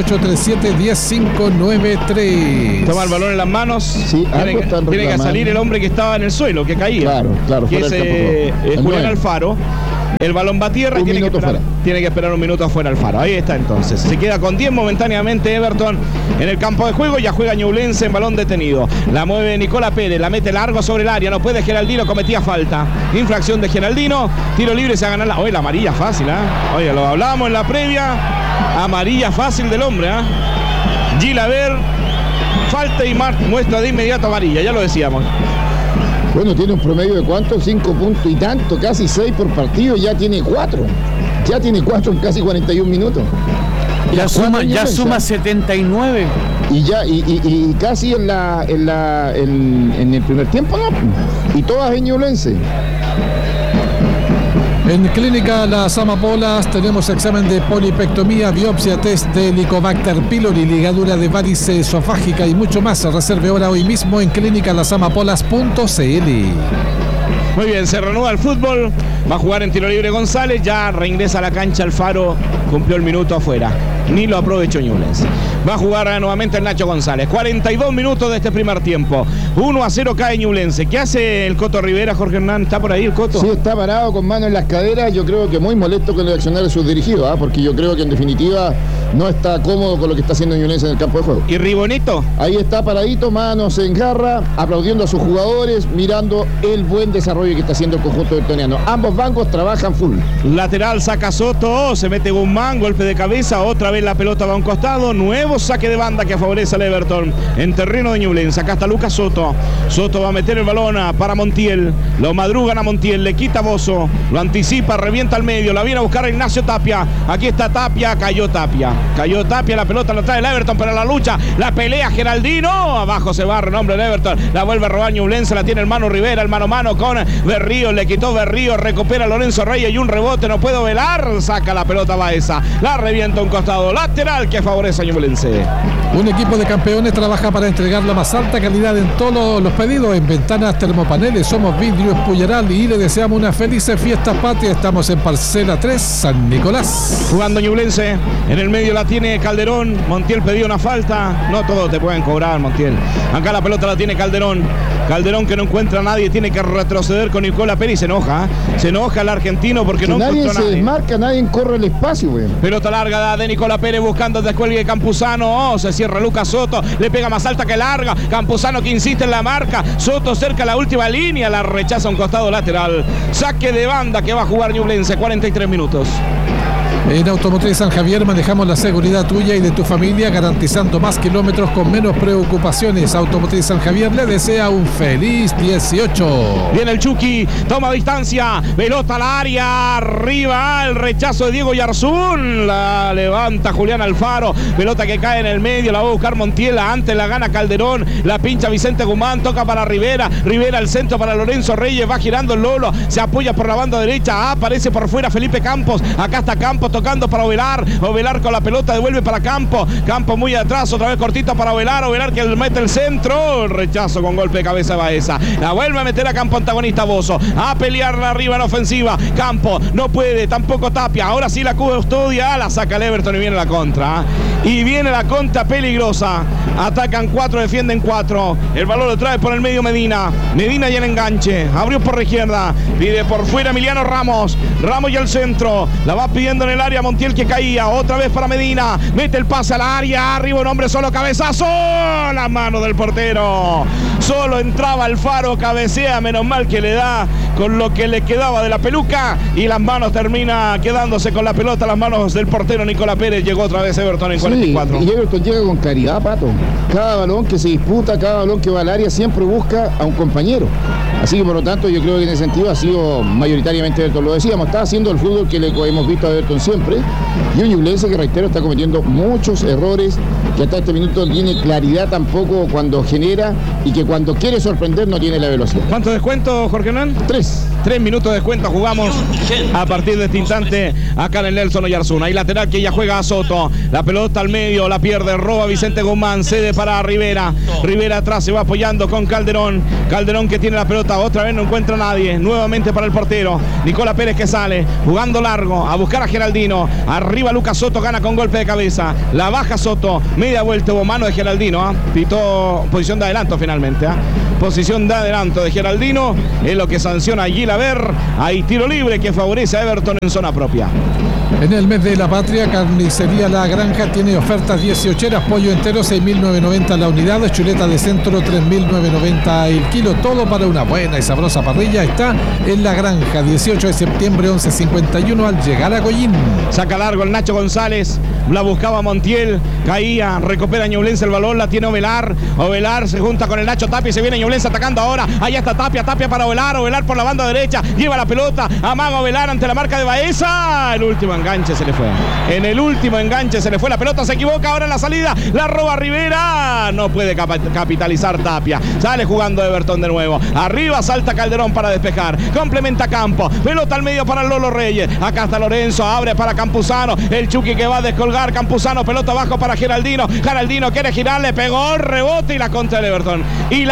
9837-10593. Toma el balón en las manos. Sí, tiene que salir el hombre que estaba en el suelo, que caía. Claro, que es Julián Alfaro. El balón va a tierra y tiene que esperar un minuto afuera Alfaro. Ahí está entonces. Se queda con 10 momentáneamente Everton en el campo de juego. Ya juega Ñublense en balón detenido. La mueve Nicola Pérez, la mete largo sobre el área. No puede Geraldino, cometía falta. Infracción de Geraldino. Tiro libre, se va a ganar la... Oye, la amarilla fácil, Oye, lo hablábamos en la previa. Amarilla fácil del hombre, Gilaver, falta y muestra de inmediato amarilla, ya lo decíamos. Bueno, tiene un promedio de ¿cuánto? 5 puntos y tanto, casi 6 por partido, ya tiene 4. Ya tiene 4 en casi 41 minutos. Ya suma 79. Y casi en el primer tiempo, ¿no? Y todas en Ñublense. En Clínica Las Amapolas tenemos examen de polipectomía, biopsia, test de Helicobacter pylori, ligadura de varice esofágica y mucho más. Reserve hora hoy mismo en clínicalasamapolas.cl. Muy bien, se reanuda el fútbol. Va a jugar en tiro libre González. Ya reingresa a la cancha Alfaro. Cumplió el minuto afuera. Ni lo aprovechó Ñublense. Va a jugar nuevamente el Nacho González. 42 minutos de este primer tiempo. 1-0 cae Ñublense. ¿Qué hace el Coto Rivera, Jorge Hernán? ¿Está por ahí el Coto? Sí, está parado con mano en las caderas. Yo creo que muy molesto con el accionar de sus dirigidos, porque yo creo que en definitiva no está cómodo con lo que está haciendo Ñublense en el campo de juego. ¿Y Ribonito? Ahí está paradito, manos en garra, aplaudiendo a sus jugadores, mirando el buen desarrollo que está haciendo el conjunto bertoniano. Ambos bancos trabajan full. Lateral saca Soto, se mete Guzmán, golpe de cabeza, otra vez la pelota va a un costado, nuevo saque de banda que favorece al Everton en terreno de Ñublense. Acá está Lucas Soto. Soto va a meter el balón para Montiel, lo madrugan a Montiel, le quita Bozo, lo anticipa, revienta al medio, la viene a buscar a Ignacio Tapia. Aquí está Tapia, cayó Tapia, la pelota la trae el Everton para la lucha, la pelea Geraldino, abajo se va el nombre del Everton, la vuelve a robar Ñublense, la tiene el Mano Rivera, el mano a mano con Berrío, le quitó Berrío, recupera Lorenzo Reyes y un rebote, no puedo velar, saca la pelota Baeza, la revienta a un costado, lateral que favorece a Ñublense. Un equipo de campeones trabaja para entregar la más alta calidad en todos los pedidos, en ventanas termopaneles, somos Vidrio Espulleral y le deseamos una feliz fiesta patria. Estamos en parcela 3, San Nicolás. Jugando Ñublense, en el medio la tiene Calderón, Montiel pidió una falta, no todos te pueden cobrar, Montiel. Acá la pelota la tiene Calderón que no encuentra a nadie, tiene que retroceder con Nicola Pérez, se enoja el argentino porque no encontró a nadie. Nadie se desmarca, nadie corre el espacio, güey. Pelota larga de Nicola Pérez buscando el descuelgue de Campuzano, se cierra Lucas Soto, le pega más alta que larga, Campuzano que insiste en la marca, Soto cerca la última línea, la rechaza a un costado lateral, saque de banda que va a jugar Ñublense, 43 minutos. En Automotriz San Javier manejamos la seguridad tuya y de tu familia, garantizando más kilómetros con menos preocupaciones. Automotriz San Javier le desea un feliz 18. Viene el Chucky, toma distancia, pelota al área, arriba el rechazo de Diego Yarzún, la levanta Julián Alfaro, pelota que cae en el medio, la va a buscar Montiel, antes la gana Calderón, la pincha Vicente Guzmán, toca para Rivera, Rivera al centro para Lorenzo Reyes, va girando el Lolo, se apoya por la banda derecha, aparece por fuera Felipe Campos, acá está Campos tocando para Ovelar, Ovelar con la pelota devuelve para Campos, Campos muy atrás, otra vez cortito para Ovelar, Ovelar que mete el centro, el rechazo con golpe de cabeza de Baeza, la vuelve a meter a campo antagonista Bozo, a pelearla arriba en ofensiva, Campos no puede, tampoco Tapia, ahora sí la custodia, la saca el Everton y viene la contra, y viene la contra peligrosa, atacan 4, defienden 4, el balón lo trae por el medio Medina, Medina y el enganche, abrió por la izquierda, pide por fuera Emiliano Ramos, Ramos y al centro, la va pidiendo en el área Montiel que caía, otra vez para Medina, mete el pase al área, arriba un hombre solo, cabezazo, la mano del portero, solo entraba Alfaro, cabecea, menos mal que le da con lo que le quedaba de la peluca y las manos termina quedándose con la pelota, las manos del portero Nicolás Pérez, llegó otra vez Everton en 44. Sí, y Everton llega con claridad, Pato, cada balón que se disputa, cada balón que va al área siempre busca a un compañero, así que por lo tanto yo creo que en ese sentido ha sido mayoritariamente Everton, lo decíamos, está haciendo el fútbol que le hemos visto a Everton siempre, y un Ñublense que reitero está cometiendo muchos errores, que hasta este minuto no tiene claridad tampoco cuando genera y que cuando quiere sorprender no tiene la velocidad. ¿Cuánto descuento, Jorge Hernán? 3 minutos de descuento jugamos a partir de este instante acá en el Nelson Oyarzún. Hay lateral que ya juega a Soto, la pelota al medio, la pierde, roba Vicente Guzmán, cede para Rivera, Rivera atrás se va apoyando con Calderón, Calderón que tiene la pelota, otra vez no encuentra a nadie, nuevamente para el portero, Nicolás Pérez que sale, jugando largo, a buscar a Geraldino, arriba Lucas Soto, gana con golpe de cabeza, la baja Soto, media vuelta, hubo mano de Geraldino, pitó posición de adelanto finalmente, posición de adelanto de Geraldino, es lo que sanciona Gilaver. Hay tiro libre que favorece a Everton en zona propia. En el mes de la patria, Carnicería La Granja tiene ofertas 18eras, pollo entero 6.990 la unidad, chuleta de centro 3.990 el kilo, todo para una buena y sabrosa parrilla. Está en La Granja, 18 de septiembre, 11:51 al llegar a Collín. Saca largo el Nacho González, la buscaba Montiel, caía, recupera Ñublense el balón, la tiene Ovelar, Ovelar se junta con el Nacho Tapia y se viene Ñublense atacando ahora, allá está Tapia, Tapia para Ovelar, Ovelar por la banda derecha, lleva la pelota, amaga Ovelar ante la marca de Baeza, el último enganche se le fue, en el último enganche se le fue la pelota, se equivoca ahora en la salida, la roba Rivera, no puede capitalizar Tapia, sale jugando Everton de nuevo, arriba salta Calderón para despejar, complementa Campo, pelota al medio para Lolo Reyes, acá está Lorenzo, abre para Campuzano, el Chucky que va a descolgar, Campuzano, pelota abajo para Geraldino, Geraldino quiere girar, le pegó, rebote y la contra del Everton,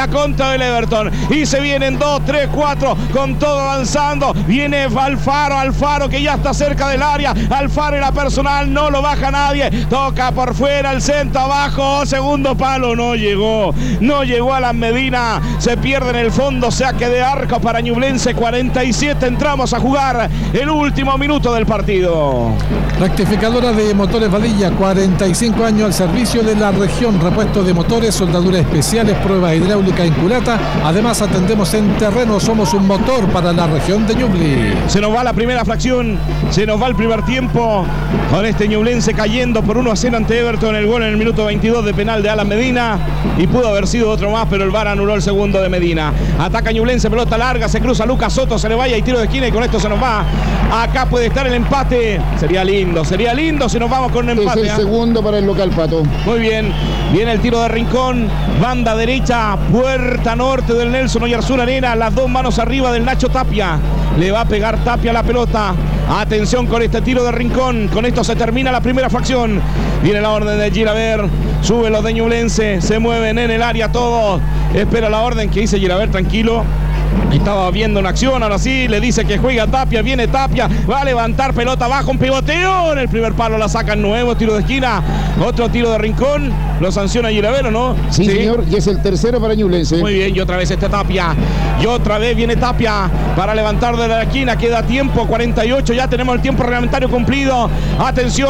y se vienen 2, 3, 4, con todo avanzando, viene Alfaro que ya está cerca del área, Alfaro y la personal, no lo baja nadie, toca por fuera, el centro abajo, segundo palo, no llegó a la Medina, se pierde en el fondo, saque de arco para Ñublense, 47, entramos a jugar el último minuto del partido. Rectificadora de Motores Vadilla, 45 años al servicio de la región, repuesto de motores, soldaduras especiales, prueba hidráulica en culata, además atendemos en terreno, somos un motor para la región de Ñuble. Se nos va la primera fracción, se nos va el primer tiempo, con este Ñublense cayendo por 1-0 ante Everton, el gol en el minuto 22 de penal de Alan Medina, y pudo haber sido otro más, pero el VAR anuló el segundo de Medina. Ataca Ñublense, pelota larga, se cruza Lucas Soto, se le vaya y tiro de esquina y con esto se nos va. Acá puede estar el empate, sería lindo si nos vamos con un empate. Es el segundo para el local, Pato. Muy bien, viene el tiro de Rincón, banda derecha, puerta norte del Nelson Oyarzún Arena, las dos manos arriba del Nacho Tapia, le va a pegar Tapia la pelota. Atención con este tiro de Rincón, con esto se termina la primera fracción, viene la orden de Gilaver, sube los de Ñublense, se mueven en el área todos, espera la orden que dice Gilaver, tranquilo. Estaba viendo una acción, ahora sí, le dice que juega Tapia, viene Tapia, va a levantar pelota abajo, un pivoteo, en el primer palo la sacan, nuevo tiro de esquina, otro tiro de Rincón, lo sanciona Gilaver, ¿o no? Sí, señor, y es el tercero para Ñublense. Muy bien, y otra vez Tapia, y otra vez viene Tapia para levantar de la esquina, queda tiempo, 48, ya tenemos el tiempo reglamentario cumplido, atención,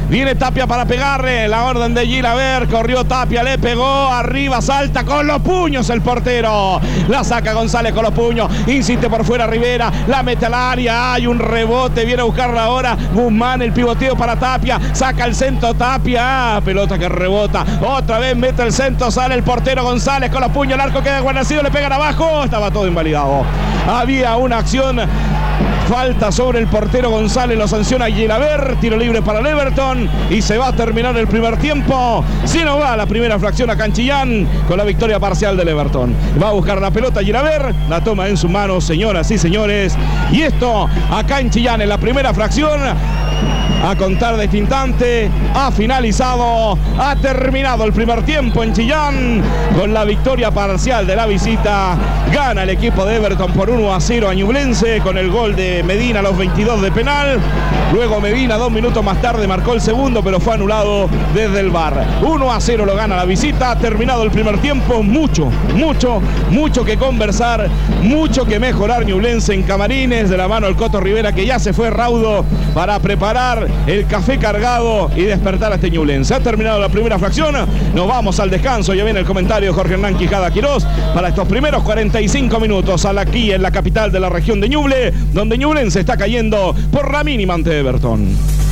Viene Tapia para pegarle. La orden de Gilaver. Corrió Tapia, le pegó. Arriba, salta con los puños el portero. La saca González con los puños. Insiste por fuera Rivera. La mete al área. Hay un rebote. Viene a buscarla ahora Guzmán. El pivoteo para Tapia. Saca el centro Tapia. Pelota que rebota. Otra vez mete el centro. Sale el portero González con los puños. El arco queda guarnecido. Le pegan abajo. Estaba todo invalidado. Había una acción. Falta sobre el portero González, lo sanciona Gilaver, tiro libre para el Everton y se va a terminar el primer tiempo. Si no va la primera fracción a Canchillán con la victoria parcial del Everton. Va a buscar la pelota Gilaver, la toma en sus manos, señoras y señores. Y esto acá en Chillán en la primera fracción. A contar de este instante, ha finalizado, ha terminado el primer tiempo en Chillán con la victoria parcial de la visita. Gana el equipo de Everton por 1-0 a Ñublense con el gol de Medina a los 22 de penal. Luego Medina 2 minutos más tarde marcó el segundo, pero fue anulado desde el VAR. 1-0 lo gana la visita. Ha terminado el primer tiempo. Mucho que conversar, mucho que mejorar Ñublense en camarines de la mano del Coto Rivera, que ya se fue raudo para preparar el café cargado y despertar a este Ñublense. Ha terminado la primera fracción. Nos vamos al descanso. Ya viene el comentario de Jorge Hernán Quijada Quirós para estos primeros 45 minutos aquí en la capital de la región de Ñuble, donde Ñublense está cayendo por la mínima ante Everton.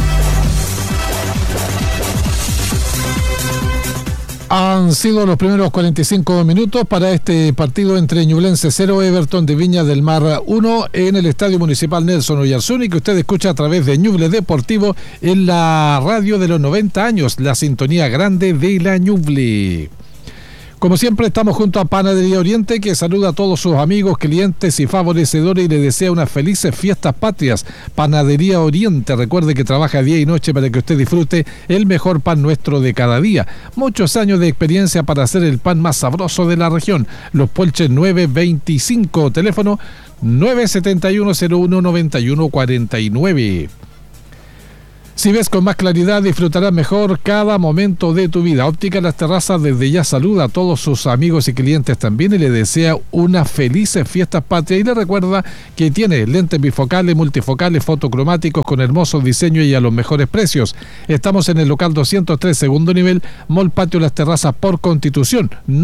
Han sido los primeros 45 minutos para este partido entre Ñublense 0, Everton de Viña del Mar 1 en el Estadio Municipal Nelson Oyarzún, y que usted escucha a través de Ñuble Deportivo en la radio de los 90 años, la sintonía grande de la Ñuble. Como siempre, estamos junto a Panadería Oriente, que saluda a todos sus amigos, clientes y favorecedores y le desea unas felices fiestas patrias. Panadería Oriente, recuerde que trabaja día y noche para que usted disfrute el mejor pan nuestro de cada día. Muchos años de experiencia para hacer el pan más sabroso de la región. Los Puelches 925, teléfono 971-01-9149. Si ves con más claridad, disfrutarás mejor cada momento de tu vida. Óptica Las Terrazas desde ya saluda a todos sus amigos y clientes también y le desea unas felices fiestas patrias, y le recuerda que tiene lentes bifocales, multifocales, fotocromáticos con hermosos diseños y a los mejores precios. Estamos en el local 203, segundo nivel, Mall Patio Las Terrazas por Constitución.